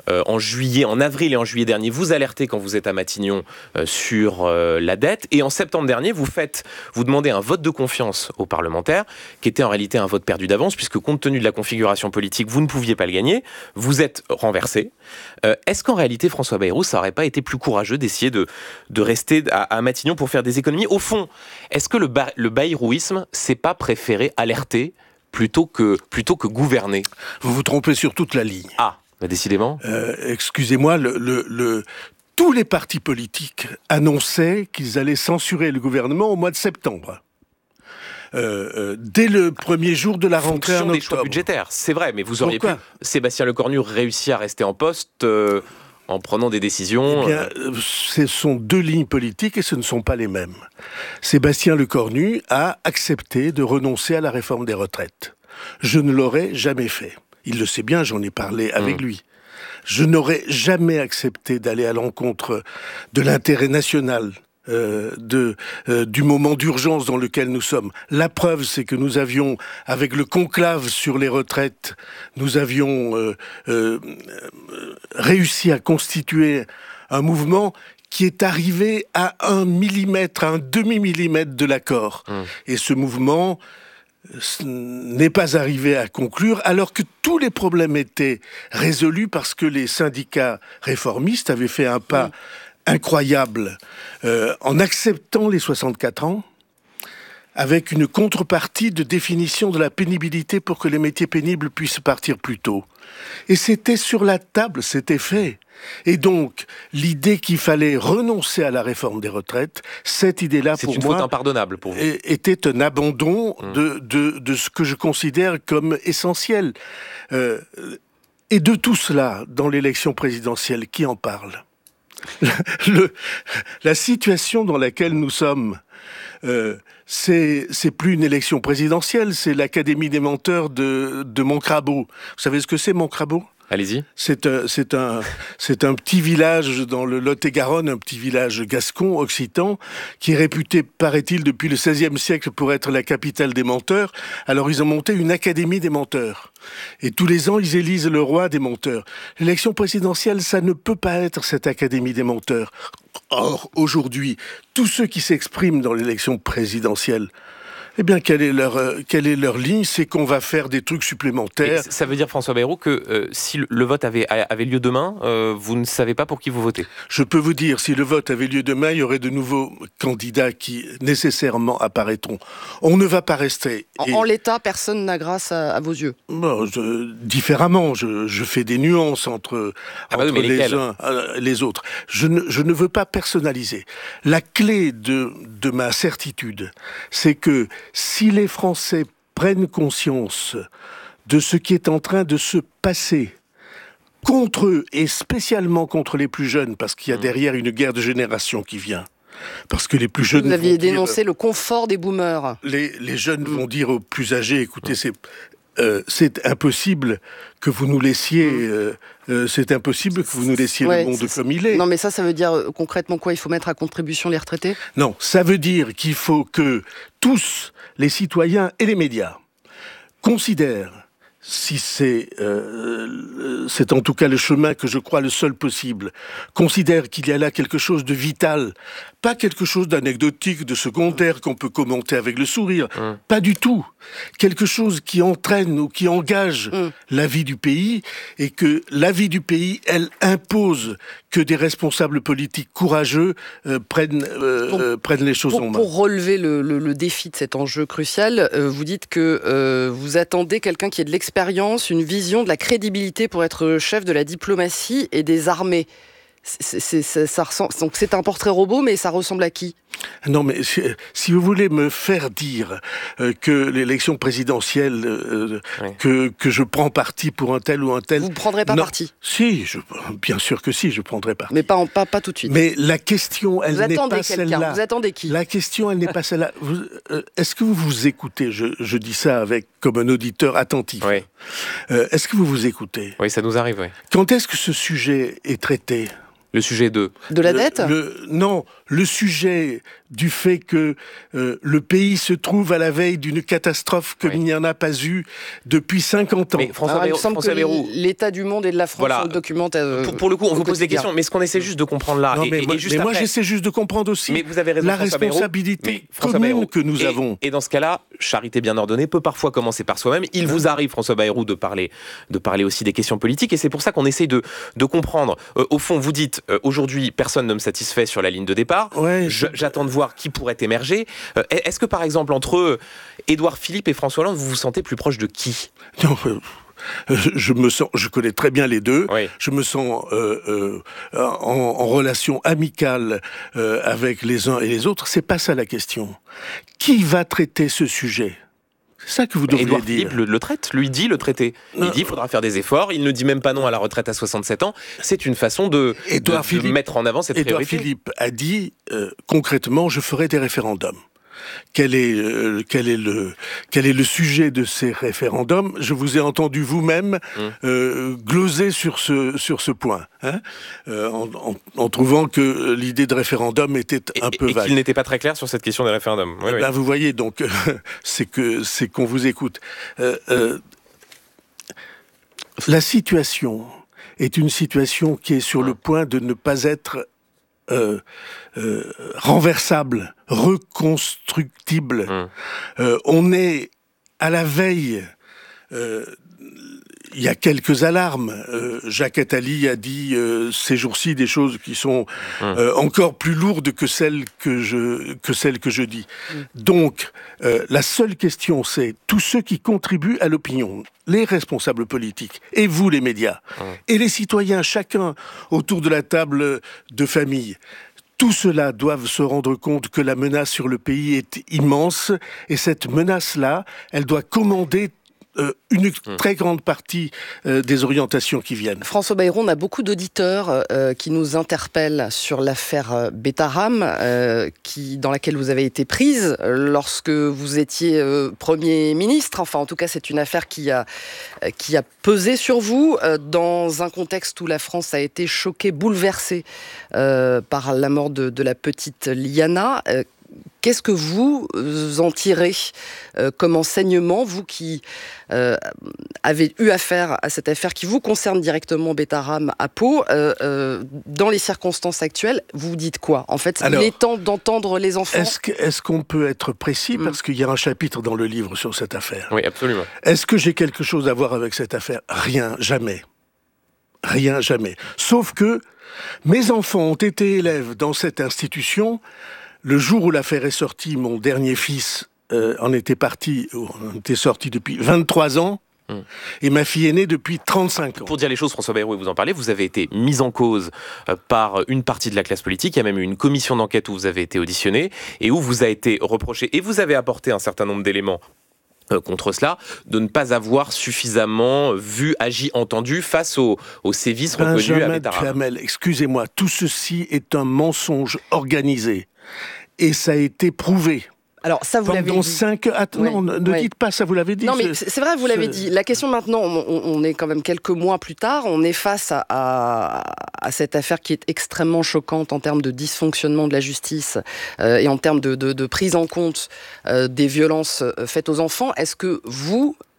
En avril et en juillet dernier, vous alertez quand vous êtes à Matignon sur la dette, et en septembre dernier, vous demandez un vote de confiance aux parlementaires, qui était en réalité un vote perdu d'avance, puisque compte tenu de la configuration politique, vous ne pouviez pas le gagner. Vous êtes renversé. Est-ce qu'en réalité, François Bayrou, ça n'aurait pas été plus courageux d'essayer de rester à Matignon pour faire des économies ? Au fond, est-ce que le bayrouisme, c'est pas préféré alerter plutôt que gouverner ? Vous vous trompez sur toute la ligne. Ah, bah décidément. Excusez-moi, tous les partis politiques annonçaient qu'ils allaient censurer le gouvernement au mois de septembre. Dès le premier jour de la rentrée en octobre. Des choix budgétaires, c'est vrai, mais vous auriez pu, Sébastien Lecornu, réussir à rester en poste en prenant des décisions. Eh bien, ce sont deux lignes politiques et ce ne sont pas les mêmes. Sébastien Lecornu a accepté de renoncer à la réforme des retraites. Je ne l'aurais jamais fait. Il le sait bien, j'en ai parlé avec lui. Je n'aurais jamais accepté d'aller à l'encontre de l'intérêt national, du moment d'urgence dans lequel nous sommes. La preuve, c'est que nous avions, avec le conclave sur les retraites, nous avions réussi à constituer un mouvement qui est arrivé à 1 millimètre, à un demi-millimètre de l'accord. Et ce mouvement n'est pas arrivé à conclure, alors que tous les problèmes étaient résolus parce que les syndicats réformistes avaient fait un pas incroyable en acceptant les 64 ans, avec une contrepartie de définition de la pénibilité pour que les métiers pénibles puissent partir plus tôt. Et c'était sur la table, c'était fait. Et donc, l'idée qu'il fallait renoncer à la réforme des retraites, cette idée-là, pour moi... C'est une faute impardonnable pour vous. ...était un abandon de ce que je considère comme essentiel. Et de tout cela, dans l'élection présidentielle, qui en parle ? La situation dans laquelle nous sommes, c'est plus une élection présidentielle, c'est l'Académie des menteurs de Montcrabeau. Vous savez ce que c'est, Montcrabeau ? Allez-y. C'est un petit village dans le Lot-et-Garonne, un petit village gascon, occitan, qui est réputé, paraît-il, depuis le XVIe siècle pour être la capitale des menteurs. Alors ils ont monté une académie des menteurs. Et tous les ans, ils élisent le roi des menteurs. L'élection présidentielle, ça ne peut pas être cette académie des menteurs. Or, aujourd'hui, tous ceux qui s'expriment dans l'élection présidentielle, eh bien, quelle est leur ligne ? C'est qu'on va faire des trucs supplémentaires. Et ça veut dire, François Bayrou, que si le vote avait lieu demain, vous ne savez pas pour qui vous votez ? Je peux vous dire, si le vote avait lieu demain, il y aurait de nouveaux candidats qui, nécessairement, apparaîtront. On ne va pas rester... En l'état, personne n'a grâce à vos yeux. Bon, différemment, je fais des nuances entre les uns et les autres. Je ne veux pas personnaliser. La clé de ma certitude, c'est que si les Français prennent conscience de ce qui est en train de se passer contre eux, et spécialement contre les plus jeunes, parce qu'il y a derrière une guerre de génération qui vient, parce que les plus jeunes... Vous aviez dénoncé le confort des boomers. Les jeunes vont dire aux plus âgés, écoutez, c'est impossible que vous nous laissiez... c'est impossible que vous nous laissiez le monde comme il est. Non, mais ça veut dire concrètement quoi ? Il faut mettre à contribution les retraités ? Non, ça veut dire qu'il faut que tous les citoyens et les médias considèrent si c'est en tout cas le chemin que je crois le seul possible, considère qu'il y a là quelque chose de vital, pas quelque chose d'anecdotique, de secondaire qu'on peut commenter avec le sourire, pas du tout. Quelque chose qui entraîne ou qui engage la vie du pays, et que la vie du pays, elle impose que des responsables politiques courageux prennent les choses en main. Pour relever le défi de cet enjeu crucial, vous dites que vous attendez quelqu'un qui ait de l'expérience, une vision, de la crédibilité pour être chef de la diplomatie et des armées. Ça ressemble, donc c'est un portrait robot, mais ça ressemble à qui ? Non, mais si vous voulez me faire dire que l'élection présidentielle, que je prends parti pour un tel ou un tel... Vous ne prendrez pas parti ? Si, bien sûr que si, je prendrai parti. Mais pas tout de suite. Mais la question, elle n'est pas celle-là. Vous attendez qui ? La question, elle n'est pas celle-là. Est-ce que vous vous écoutez ? Je dis ça comme un auditeur attentif. Oui. Est-ce que vous vous écoutez ? Oui, ça nous arrive, oui. Quand est-ce que ce sujet est traité ? Le sujet de la dette ? Non, le sujet du fait que le pays se trouve à la veille d'une catastrophe comme il n'y en a pas eu depuis 50 ans. Mais il me semble que l'état du monde et de la France le documentent. Pour le coup, on vous pose des questions, mais ce qu'on essaie juste de comprendre là... moi, j'essaie juste de comprendre aussi mais vous avez raison, la responsabilité commune que nous avons. Et dans ce cas-là, charité bien ordonnée peut parfois commencer par soi-même. Il vous arrive, François Bayrou, de parler aussi des questions politiques, et c'est pour ça qu'on essaie de comprendre. Au fond, vous dites, aujourd'hui, personne ne me satisfait sur la ligne de départ. J'attends de voir qui pourrait émerger. Est-ce que, par exemple, entre Édouard Philippe et François Hollande, vous vous sentez plus proche de qui ? Non, je connais très bien les deux. Oui. Je me sens en relation amicale avec les uns et les autres. C'est pas ça la question. Qui va traiter ce sujet ? C'est ça que vous devriez Édouard dire. Philippe le traite, lui dit le traiter. Il dit qu'il faudra faire des efforts, il ne dit même pas non à la retraite à 67 ans. C'est une façon de mettre en avant cette priorité. Édouard Philippe a dit concrètement, je ferai des référendums. Quel est le sujet de ces référendums ? Je vous ai entendu vous-même gloser sur ce point, en trouvant que l'idée de référendum était un peu vague. Et qu'il n'était pas très clair sur cette question des référendums. Oui. Vous voyez, donc, c'est qu'on vous écoute. La situation est une situation qui est sur le point de ne pas être renversable, reconstructible. On est à la veille. Il y a quelques alarmes. Jacques Attali a dit ces jours-ci des choses qui sont encore plus lourdes que celles que je dis. Donc, la seule question, c'est tous ceux qui contribuent à l'opinion, les responsables politiques, et vous les médias, et les citoyens, chacun autour de la table de famille. Tout cela doivent se rendre compte que la menace sur le pays est immense, et cette menace-là, elle doit commander une très grande partie des orientations qui viennent. François Bayrou, on a beaucoup d'auditeurs qui nous interpellent sur l'affaire Betaram, dans laquelle vous avez été prise lorsque vous étiez Premier ministre. Enfin, en tout cas, c'est une affaire qui a pesé sur vous dans un contexte où la France a été choquée, bouleversée par la mort de la petite Liana. Qu'est-ce que vous en tirez comme enseignement, vous qui avez eu affaire à cette affaire qui vous concerne directement, Betaram à Pau, dans les circonstances actuelles, vous dites quoi ? En fait, il est temps d'entendre les enfants. Est-ce qu'on peut être précis ? Parce qu'il y a un chapitre dans le livre sur cette affaire. Oui, absolument. Est-ce que j'ai quelque chose à voir avec cette affaire ? Rien, jamais. Rien, jamais. Sauf que mes enfants ont été élèves dans cette institution. Le jour où l'affaire est sortie, mon dernier fils en était sorti depuis 23 ans, et ma fille aînée depuis 35 ans. Pour dire les choses, François Bayrou, et vous en parlez, vous avez été mis en cause par une partie de la classe politique. Il y a même eu une commission d'enquête où vous avez été auditionné, et où vous a été reproché, et vous avez apporté un certain nombre d'éléments contre cela, de ne pas avoir suffisamment vu, agi, entendu face aux sévices reconnus à Betaram. Duhamel, excusez-moi, tout ceci est un mensonge organisé. Et ça a été prouvé. Alors ça, vous l'avez dit. Non, ne dites pas ça, vous l'avez dit. Non, mais c'est vrai, vous l'avez dit. La question maintenant, on est quand même quelques mois plus tard, on est face à cette affaire qui est extrêmement choquante en termes de dysfonctionnement de la justice et en termes de prise en compte des violences faites aux enfants. Est-ce que vous,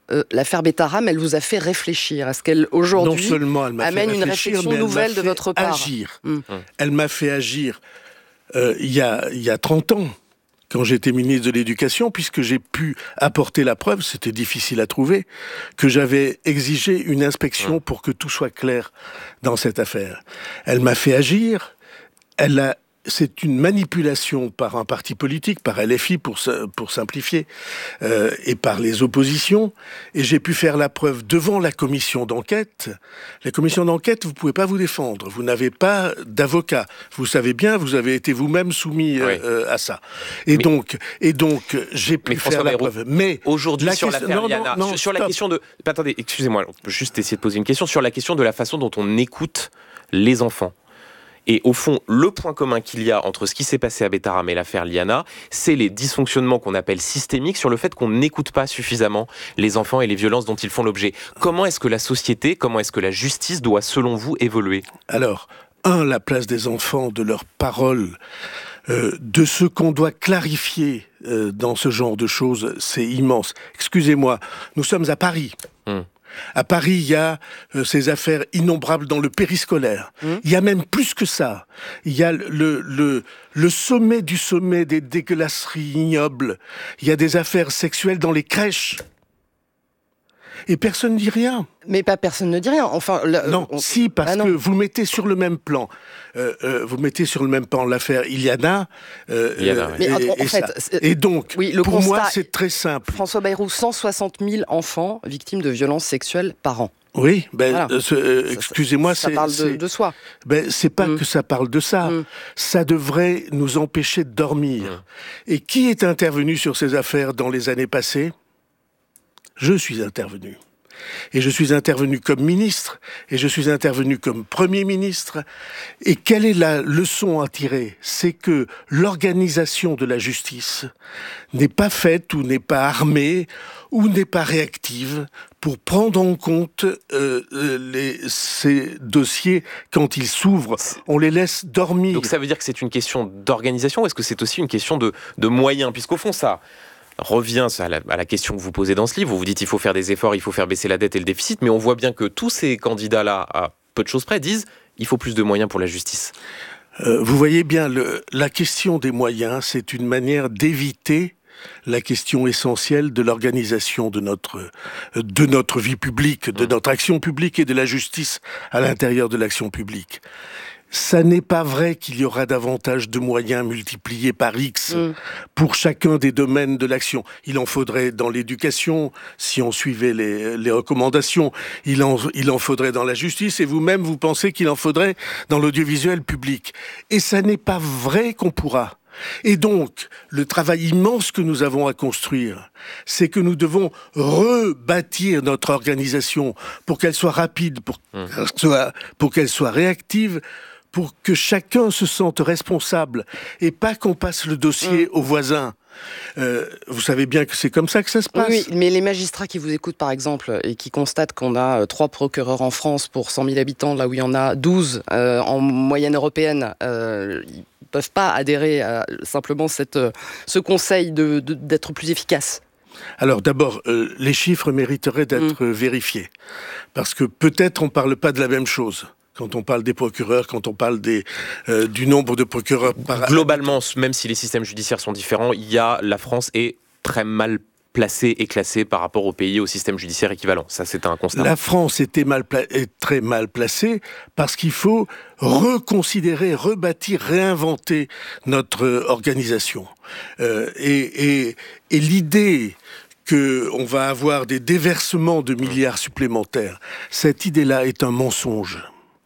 l'affaire Betaram, elle vous a fait réfléchir. Est-ce qu'elle, aujourd'hui, non seulement elle m'a amène fait une réfléchir, réflexion mais elle nouvelle m'a de fait votre part? Agir. Elle m'a fait agir il y a 30 ans, quand j'étais ministre de l'Éducation, puisque j'ai pu apporter la preuve, c'était difficile à trouver, que j'avais exigé une inspection pour que tout soit clair dans cette affaire. Elle m'a fait agir, c'est une manipulation par un parti politique, par LFI pour simplifier, et par les oppositions, et j'ai pu faire la preuve devant la commission d'enquête. La commission d'enquête, vous ne pouvez pas vous défendre, vous n'avez pas d'avocat, vous savez bien, vous avez été vous-même soumis à ça. Et donc j'ai pu faire la preuve. Mais aujourd'hui, sur l'affaire Liana, sur la question de... Attendez, excusez-moi, on peut juste essayer de poser une question sur la question de la façon dont on écoute les enfants. Et au fond, le point commun qu'il y a entre ce qui s'est passé à Betaram et l'affaire Liana, c'est les dysfonctionnements qu'on appelle systémiques sur le fait qu'on n'écoute pas suffisamment les enfants et les violences dont ils font l'objet. Comment est-ce que la société, comment est-ce que la justice doit, selon vous, évoluer ? Alors, la place des enfants, de leurs paroles, de ce qu'on doit clarifier dans ce genre de choses, c'est immense. Excusez-moi, nous sommes à Paris. À Paris, il y a ces affaires innombrables dans le périscolaire. Il y a même plus que ça. Il y a le sommet du sommet des dégueulasseries ignobles. Il y a des affaires sexuelles dans les crèches. Et personne ne dit rien. Mais pas personne ne dit rien. Enfin, parce que vous mettez sur le même plan. Vous mettez sur le même plan l'affaire Iliana. Et donc, pour moi, c'est très simple. François Bayrou, 160 000 enfants victimes de violences sexuelles par an. Oui, excusez-moi, ça parle de soi. C'est pas que ça parle de ça. Ça devrait nous empêcher de dormir. Et qui est intervenu sur ces affaires dans les années passées ? Je suis intervenu. Et je suis intervenu comme ministre, et je suis intervenu comme Premier ministre. Et quelle est la leçon à tirer ? C'est que l'organisation de la justice n'est pas faite, ou n'est pas armée, ou n'est pas réactive pour prendre en compte ces dossiers quand ils s'ouvrent. On les laisse dormir. Donc ça veut dire que c'est une question d'organisation, ou est-ce que c'est aussi une question de moyens ? Puisqu'au fond, ça revient à la question que vous posez dans ce livre. Vous dites qu'il faut faire des efforts, il faut faire baisser la dette et le déficit, mais on voit bien que tous ces candidats-là, à peu de choses près, disent qu'il faut plus de moyens pour la justice. Vous voyez bien, la question des moyens, c'est une manière d'éviter la question essentielle de l'organisation de notre vie publique, de notre action publique et de la justice à l'intérieur de l'action publique. Ça n'est pas vrai qu'il y aura davantage de moyens multipliés par X pour chacun des domaines de l'action. Il en faudrait dans l'éducation, si on suivait les recommandations. Il en faudrait dans la justice, et vous-même, vous pensez qu'il en faudrait dans l'audiovisuel public. Et ça n'est pas vrai qu'on pourra. Et donc, le travail immense que nous avons à construire, c'est que nous devons rebâtir notre organisation pour qu'elle soit rapide, pour qu'elle soit réactive, pour que chacun se sente responsable et pas qu'on passe le dossier aux voisins. Vous savez bien que c'est comme ça que ça se passe. Oui, mais les magistrats qui vous écoutent, par exemple, et qui constatent qu'on a 3 procureurs en France pour 100 000 habitants, là où il y en a 12 en moyenne européenne, ils peuvent pas adhérer à simplement ce conseil d'être plus efficace. Alors d'abord, les chiffres mériteraient d'être vérifiés. Parce que peut-être on ne parle pas de la même chose. Quand on parle des procureurs, quand on parle du nombre de procureurs par... Globalement, même si les systèmes judiciaires sont différents, la France est très mal placée et classée par rapport aux pays au système judiciaire équivalent. Ça, c'est un constat. La France est très mal placée parce qu'il faut reconsidérer, rebâtir, réinventer notre organisation. Et l'idée qu'on va avoir des déversements de milliards supplémentaires, cette idée-là est un mensonge.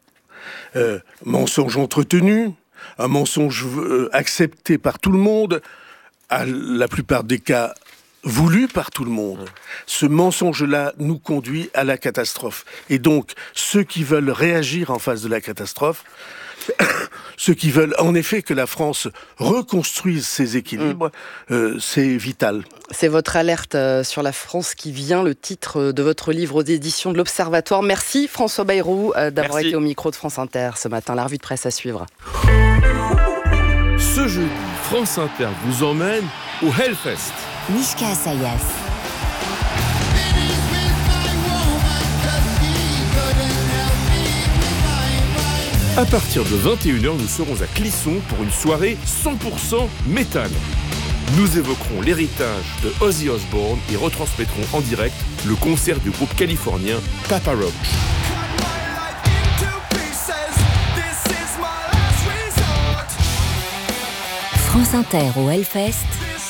Mensonge entretenu, un mensonge accepté par tout le monde, à la plupart des cas voulu par tout le monde. Ce mensonge-là nous conduit à la catastrophe. Et donc, ceux qui veulent réagir en face de la catastrophe, ceux qui veulent en effet que la France reconstruise ses équilibres, c'est vital. C'est votre alerte sur la France qui vient, le titre de votre livre aux éditions de l'Observatoire. Merci François Bayrou d'avoir été au micro de France Inter ce matin. La revue de presse à suivre. Ce jeudi, France Inter vous emmène au Hellfest. Mishka Assayas. À partir de 21h, nous serons à Clisson pour une soirée 100% métal. Nous évoquerons l'héritage de Ozzy Osbourne et retransmettrons en direct le concert du groupe californien Papa Roach. France Inter au Hellfest.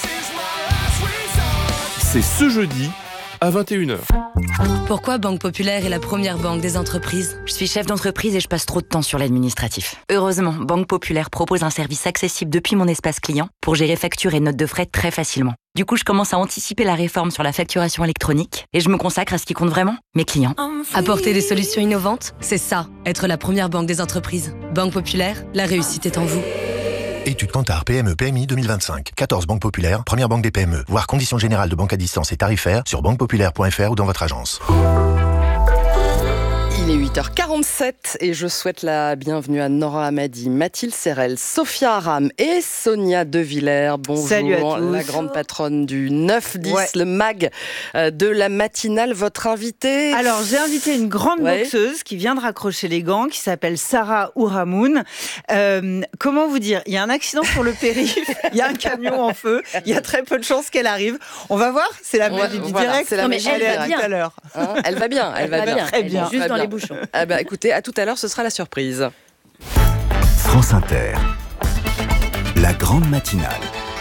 C'est ce jeudi à 21h. Pourquoi Banque Populaire est la première banque des entreprises ? Je suis chef d'entreprise et je passe trop de temps sur l'administratif. Heureusement, Banque Populaire propose un service accessible depuis mon espace client pour gérer factures et notes de frais très facilement. Du coup, je commence à anticiper la réforme sur la facturation électronique et je me consacre à ce qui compte vraiment, mes clients. Apporter des solutions innovantes, c'est ça, être la première banque des entreprises. Banque Populaire, la réussite est en vous. Étude Kantar PME PMI 2025. 14 banques populaires, première banque des PME. Voir conditions générales de banque à distance et tarifaires sur banquepopulaire.fr ou dans votre agence. Il est 8h47 et je souhaite la bienvenue à Nora Hamadi, Mathilde Serrel, Sophia Aram et Sonia De Villers. Bonjour. Salut à tous. La grande patronne du 9-10, le mag de la matinale. Votre invitée. Alors, j'ai invité une grande boxeuse qui vient de raccrocher les gants, qui s'appelle Sarah Ouramoun. Comment vous dire ? Il y a un accident sur le périph', il y a un camion en feu, il y a très peu de chances qu'elle arrive. On va voir, c'est la magie du direct. C'est la magie du direct. Tout à l'heure. Hein, elle va bien, elle va bien. Très bien. Juste dans les bouchons. Ah bah, écoutez, à tout à l'heure, ce sera la surprise. France Inter, la grande matinale.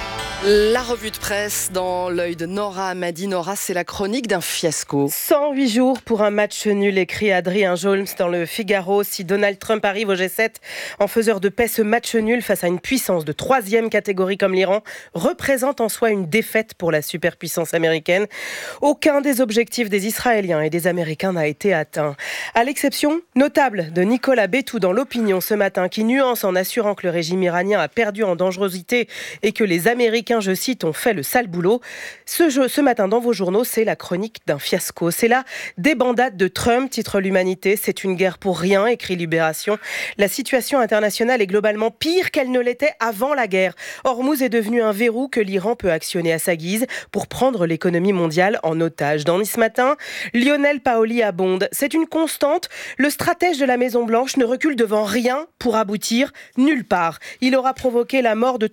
La revue de presse dans l'œil de Nora Hamadi. Nora, c'est la chronique d'un fiasco. 108 jours pour un match nul, écrit Adrien Jolms dans le Figaro. Si Donald Trump arrive au G7 en faiseur de paix, ce match nul face à une puissance de 3e catégorie comme l'Iran représente en soi une défaite pour la superpuissance américaine. Aucun des objectifs des Israéliens et des Américains n'a été atteint. À l'exception notable de Nicolas Bétou dans l'Opinion ce matin, qui nuance en assurant que le régime iranien a perdu en dangerosité et que les Américains, je cite, ont fait le sale boulot. Ce matin dans vos journaux, c'est la chronique d'un fiasco. C'est la débandade de Trump, titre l'Humanité. C'est une guerre pour rien, écrit Libération. La situation internationale est globalement pire qu'elle ne l'était avant la guerre. Hormuz est devenu un verrou que l'Iran peut actionner à sa guise pour prendre l'économie mondiale en otage. Dans Nice Matin, Lionel Paoli abonde. C'est une constante. Le stratège de la Maison-Blanche ne recule devant rien pour aboutir nulle part. Il aura provoqué la mort de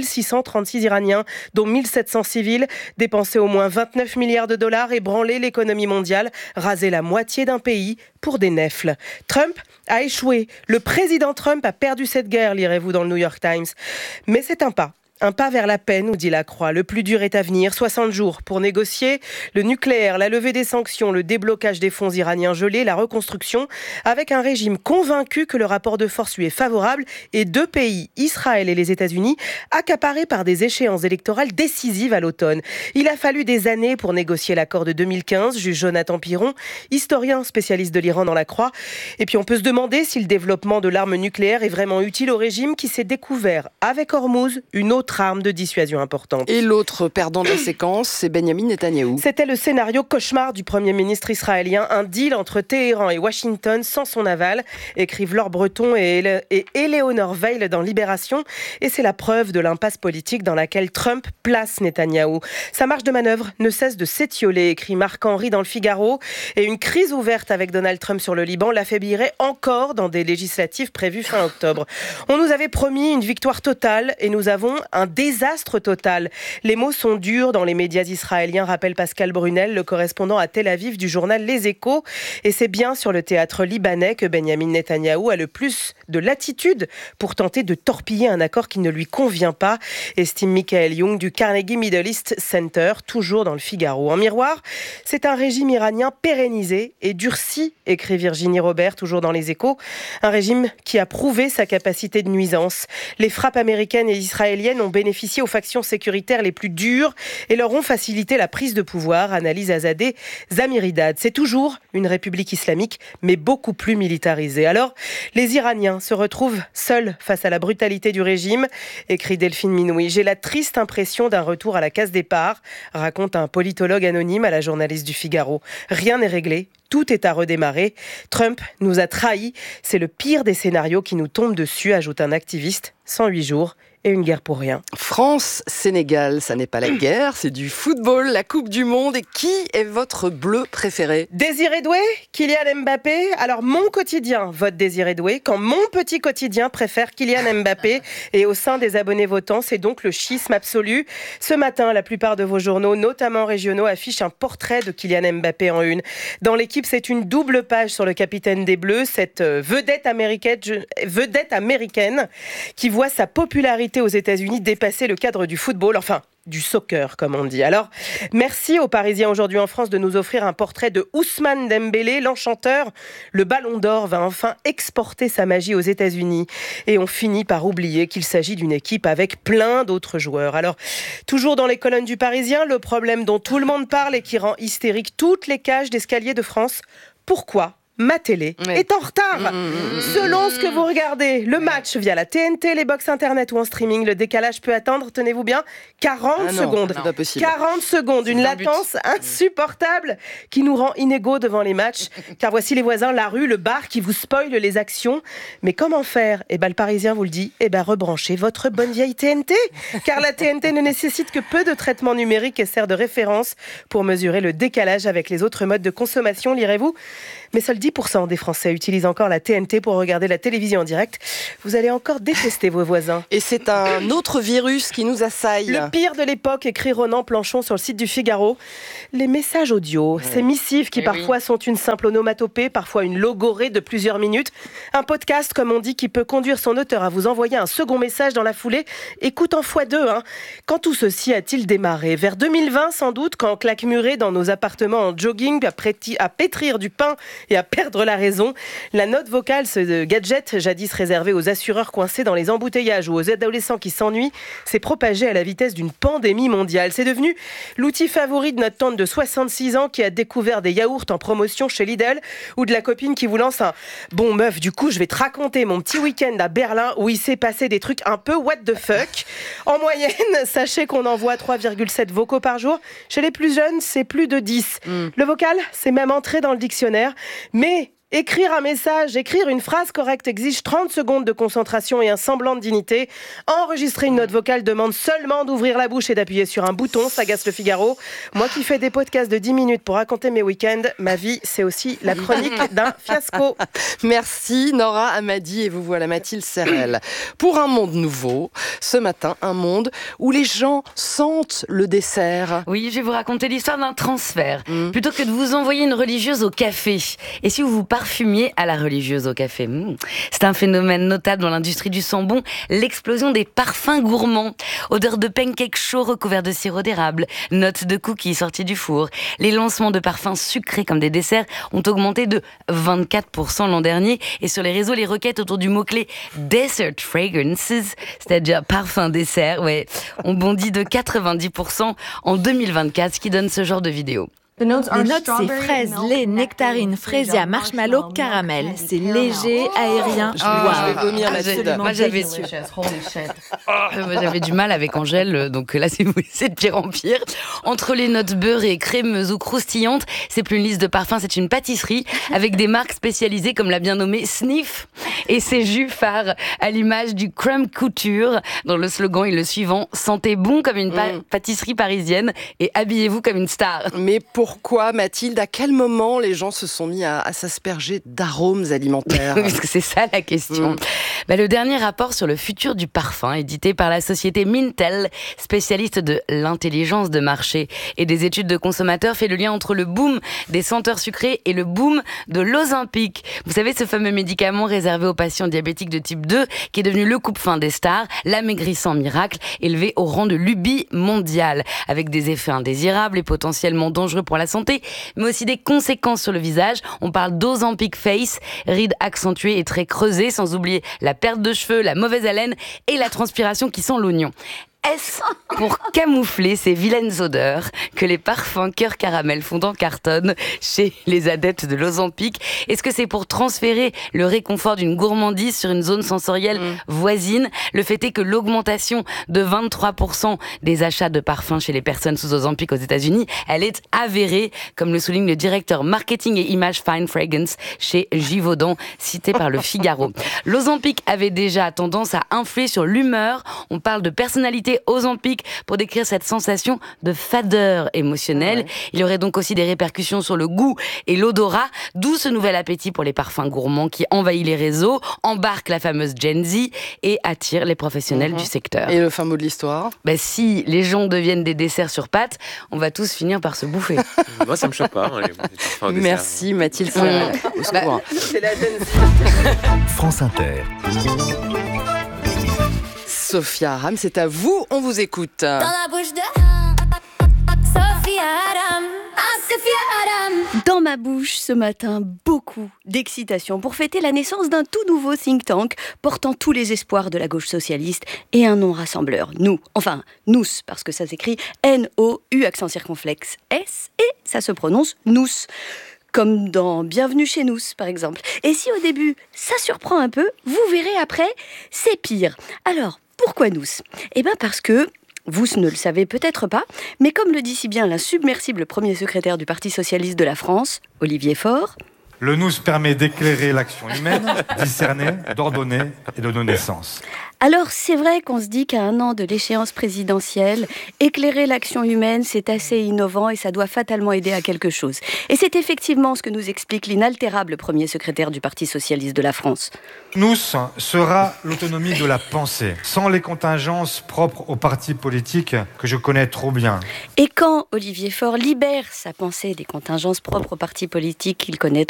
3636 Iraniens, dont 1700 civils, dépensé au moins 29 milliards de dollars, ébranlé l'économie mondiale, rasé la moitié d'un pays pour des nèfles. Trump a échoué. Le président Trump a perdu cette guerre, lirez-vous dans le New York Times. Mais c'est un pas. Un pas vers la paix, nous dit la Croix. Le plus dur est à venir. 60 jours pour négocier le nucléaire, la levée des sanctions, le déblocage des fonds iraniens gelés, la reconstruction, avec un régime convaincu que le rapport de force lui est favorable et deux pays, Israël et les États-Unis, accaparés par des échéances électorales décisives à l'automne. Il a fallu des années pour négocier l'accord de 2015, juge Jonathan Piron, historien spécialiste de l'Iran dans la Croix. Et puis on peut se demander si le développement de l'arme nucléaire est vraiment utile au régime qui s'est découvert, avec Hormuz, une autre arme de dissuasion importante. Et l'autre perdant de la séquence, c'est Benyamin Netanyahou. C'était le scénario cauchemar du Premier ministre israélien, un deal entre Téhéran et Washington sans son aval, écrivent Laure Breton et Éléonore Veil dans Libération. Et c'est la preuve de l'impasse politique dans laquelle Trump place Netanyahou. Sa marge de manœuvre ne cesse de s'étioler, écrit Marc-Henri dans le Figaro. Et une crise ouverte avec Donald Trump sur le Liban l'affaiblirait encore dans des législatives prévues fin octobre. On nous avait promis une victoire totale et nous avons un désastre total. Les mots sont durs dans les médias israéliens, rappelle Pascal Brunel, le correspondant à Tel Aviv du journal Les Échos. Et c'est bien sur le théâtre libanais que Benyamin Netanyahou a le plus de latitude pour tenter de torpiller un accord qui ne lui convient pas, estime Michael Young du Carnegie Middle East Center, toujours dans le Figaro. En miroir, c'est un régime iranien pérennisé et durci, écrit Virginie Robert, toujours dans Les Échos. Un régime qui a prouvé sa capacité de nuisance. Les frappes américaines et israéliennes ont bénéficié aux factions sécuritaires les plus dures et leur ont facilité la prise de pouvoir, analyse Azadeh Zamiridad. C'est toujours une république islamique, mais beaucoup plus militarisée. Alors, les Iraniens se retrouvent seuls face à la brutalité du régime, écrit Delphine Minoui. J'ai la triste impression d'un retour à la case départ, raconte un politologue anonyme à la journaliste du Figaro. Rien n'est réglé. Tout est à redémarrer. Trump nous a trahis. C'est le pire des scénarios qui nous tombe dessus, ajoute un activiste. 108 jours et une guerre pour rien. France-Sénégal, ça n'est pas la guerre, c'est du football, la Coupe du Monde. Et qui est votre bleu préféré ? Désiré Doué ? Kylian Mbappé ? Alors mon quotidien vote Désiré Doué, quand mon petit quotidien préfère Kylian Mbappé. Et au sein des abonnés votants, c'est donc le schisme absolu. Ce matin, la plupart de vos journaux, notamment régionaux, affichent un portrait de Kylian Mbappé en une. Dans l'équipe, c'est une double page sur le capitaine des Bleus, cette vedette américaine qui voit sa popularité aux États-Unis dépasser le cadre du football, enfin du soccer comme on dit. Alors, merci aux Parisiens aujourd'hui en France de nous offrir un portrait de Ousmane Dembélé, l'enchanteur. Le Ballon d'Or va enfin exporter sa magie aux États-Unis et on finit par oublier qu'il s'agit d'une équipe avec plein d'autres joueurs. Alors, toujours dans les colonnes du Parisien, le problème dont tout le monde parle et qui rend hystérique toutes les cages d'escalier de France. Pourquoi ma télé est en retard. Selon ce que vous regardez, le match via la TNT, les box internet ou en streaming, le décalage peut atteindre, tenez-vous bien, 40 secondes. C'est pas possible. 40 secondes, une latence insupportable qui nous rend inégaux devant les matchs. Car voici les voisins, la rue, le bar qui vous spoilent les actions. Mais comment faire ? Eh ben, le Parisien vous le dit, rebranchez votre bonne vieille TNT. Car la TNT ne nécessite que peu de traitement numérique et sert de référence pour mesurer le décalage avec les autres modes de consommation, lirez-vous. Mais seuls 10% des Français utilisent encore la TNT pour regarder la télévision en direct. Vous allez encore détester vos voisins. Et c'est un autre virus qui nous assaille. Le pire de l'époque, écrit Ronan Planchon sur le site du Figaro. Les messages audio, ces missives qui parfois sont une simple onomatopée, parfois une logorée de plusieurs minutes. Un podcast, comme on dit, qui peut conduire son auteur à vous envoyer un second message dans la foulée. Écoute en x2. Quand tout ceci a-t-il démarré ? Vers 2020, sans doute, quand on claque muré dans nos appartements en jogging, à pétrir du pain et à perdre la raison. La note vocale, ce gadget jadis réservé aux assureurs coincés dans les embouteillages ou aux adolescents qui s'ennuient, s'est propagé à la vitesse d'une pandémie mondiale. C'est devenu l'outil favori de notre tante de 66 ans qui a découvert des yaourts en promotion chez Lidl ou de la copine qui vous lance un « Bon meuf, du coup je vais te raconter mon petit week-end à Berlin où il s'est passé des trucs un peu what the fuck ». En moyenne, sachez qu'on envoie 3,7 vocaux par jour. Chez les plus jeunes, c'est plus de 10. Le vocal, c'est même entré dans le dictionnaire. Mais écrire un message, écrire une phrase correcte exige 30 secondes de concentration et un semblant de dignité. Enregistrer une note vocale demande seulement d'ouvrir la bouche et d'appuyer sur un bouton, s'agace le Figaro. Moi qui fais des podcasts de 10 minutes pour raconter mes week-ends, ma vie, c'est aussi la chronique d'un fiasco. Merci Nora Amadi et vous voilà Mathilde Serrel. Pour un monde nouveau, ce matin, un monde où les gens sentent le dessert. Oui, je vais vous raconter l'histoire d'un transfert. Plutôt que de vous envoyer une religieuse au café. Et si vous parfumier à la religieuse au café. C'est un phénomène notable dans l'industrie du sambon, l'explosion des parfums gourmands. Odeur de pancake chaud recouvert de sirop d'érable, notes de cookies sortis du four. Les lancements de parfums sucrés comme des desserts ont augmenté de 24% l'an dernier. Et sur les réseaux, les requêtes autour du mot-clé Dessert Fragrances, c'est-à-dire parfum dessert, ont bondi de 90% en 2024, ce qui donne ce genre de vidéo. Les notes, c'est fraises, lait, nectarine, fraisia, marshmallow, caramel. C'est léger, aérien. Je vais vomir là-dessus. Moi, j'avais du mal avec Angèle, donc là, c'est de pire en pire. Entre les notes beurrées, crémeuses ou croustillantes, c'est plus une liste de parfums, c'est une pâtisserie avec des marques spécialisées comme la bien nommée Sniff et ses jus phares à l'image du crème couture, dont le slogan est le suivant: sentez bon comme une pâtisserie parisienne et habillez-vous comme une star. Mais pourquoi, Mathilde, à quel moment les gens se sont mis à s'asperger d'arômes alimentaires ? Parce que c'est ça la question. Le dernier rapport sur le futur du parfum, édité par la société Mintel, spécialiste de l'intelligence de marché et des études de consommateurs, fait le lien entre le boom des senteurs sucrées et le boom de l'Ozempic. Vous savez, ce fameux médicament réservé aux patients diabétiques de type 2, qui est devenu le coupe-faim des stars, l'amaigrissant miracle, élevé au rang de lubie mondiale, avec des effets indésirables et potentiellement dangereux pour la santé, mais aussi des conséquences sur le visage. On parle d'Ozempic Face, rides accentuées et traits creusés, sans oublier la perte de cheveux, la mauvaise haleine et la transpiration qui sent l'oignon. Est-ce pour camoufler ces vilaines odeurs que les parfums cœur caramel font en cartonne chez les adeptes de l'Ozempic? Est-ce que c'est pour transférer le réconfort d'une gourmandise sur une zone sensorielle voisine? Le fait est que l'augmentation de 23% des achats de parfums chez les personnes sous Ozempic aux États-Unis, elle est avérée, comme le souligne le directeur marketing et image Fine Fragrance chez Givaudan, cité par le Figaro. L'Ozempic avait déjà tendance à influer sur l'humeur. On parle de personnalité Ozempic pour décrire cette sensation de fadeur émotionnelle. Il y aurait donc aussi des répercussions sur le goût et l'odorat, d'où ce nouvel appétit pour les parfums gourmands qui envahit les réseaux, embarque la fameuse Gen Z et attire les professionnels du secteur. Et le fin mot de l'histoire? Si les gens deviennent des desserts sur pâte, on va tous finir par se bouffer. Moi, ça me choque pas. Merci Mathilde. C'est la Gen Z. France Inter. Sophia Aram, c'est à vous, on vous écoute. Dans la bouche de Sophia Aram. Dans ma bouche ce matin, beaucoup d'excitation pour fêter la naissance d'un tout nouveau think tank portant tous les espoirs de la gauche socialiste et un nom rassembleur. Nous, parce que ça s'écrit N-O-U accent circonflexe S et ça se prononce nous. Comme dans Bienvenue chez nous, par exemple. Et si au début, ça surprend un peu, vous verrez après, c'est pire. Alors, pourquoi nous? Parce que, vous ne le savez peut-être pas, mais comme le dit si bien l'insubmersible premier secrétaire du Parti socialiste de la France, Olivier Faure, le nous permet d'éclairer l'action humaine, discerner, d'ordonner et de donner sens. Alors c'est vrai qu'on se dit qu'à un an de l'échéance présidentielle, éclairer l'action humaine, c'est assez innovant et ça doit fatalement aider à quelque chose. Et c'est effectivement ce que nous explique l'inaltérable premier secrétaire du Parti socialiste de la France. Nous sera l'autonomie de la pensée, sans les contingences propres aux partis politiques que je connais trop bien. Et quand Olivier Faure libère sa pensée des contingences propres aux partis politiques qu'il connaît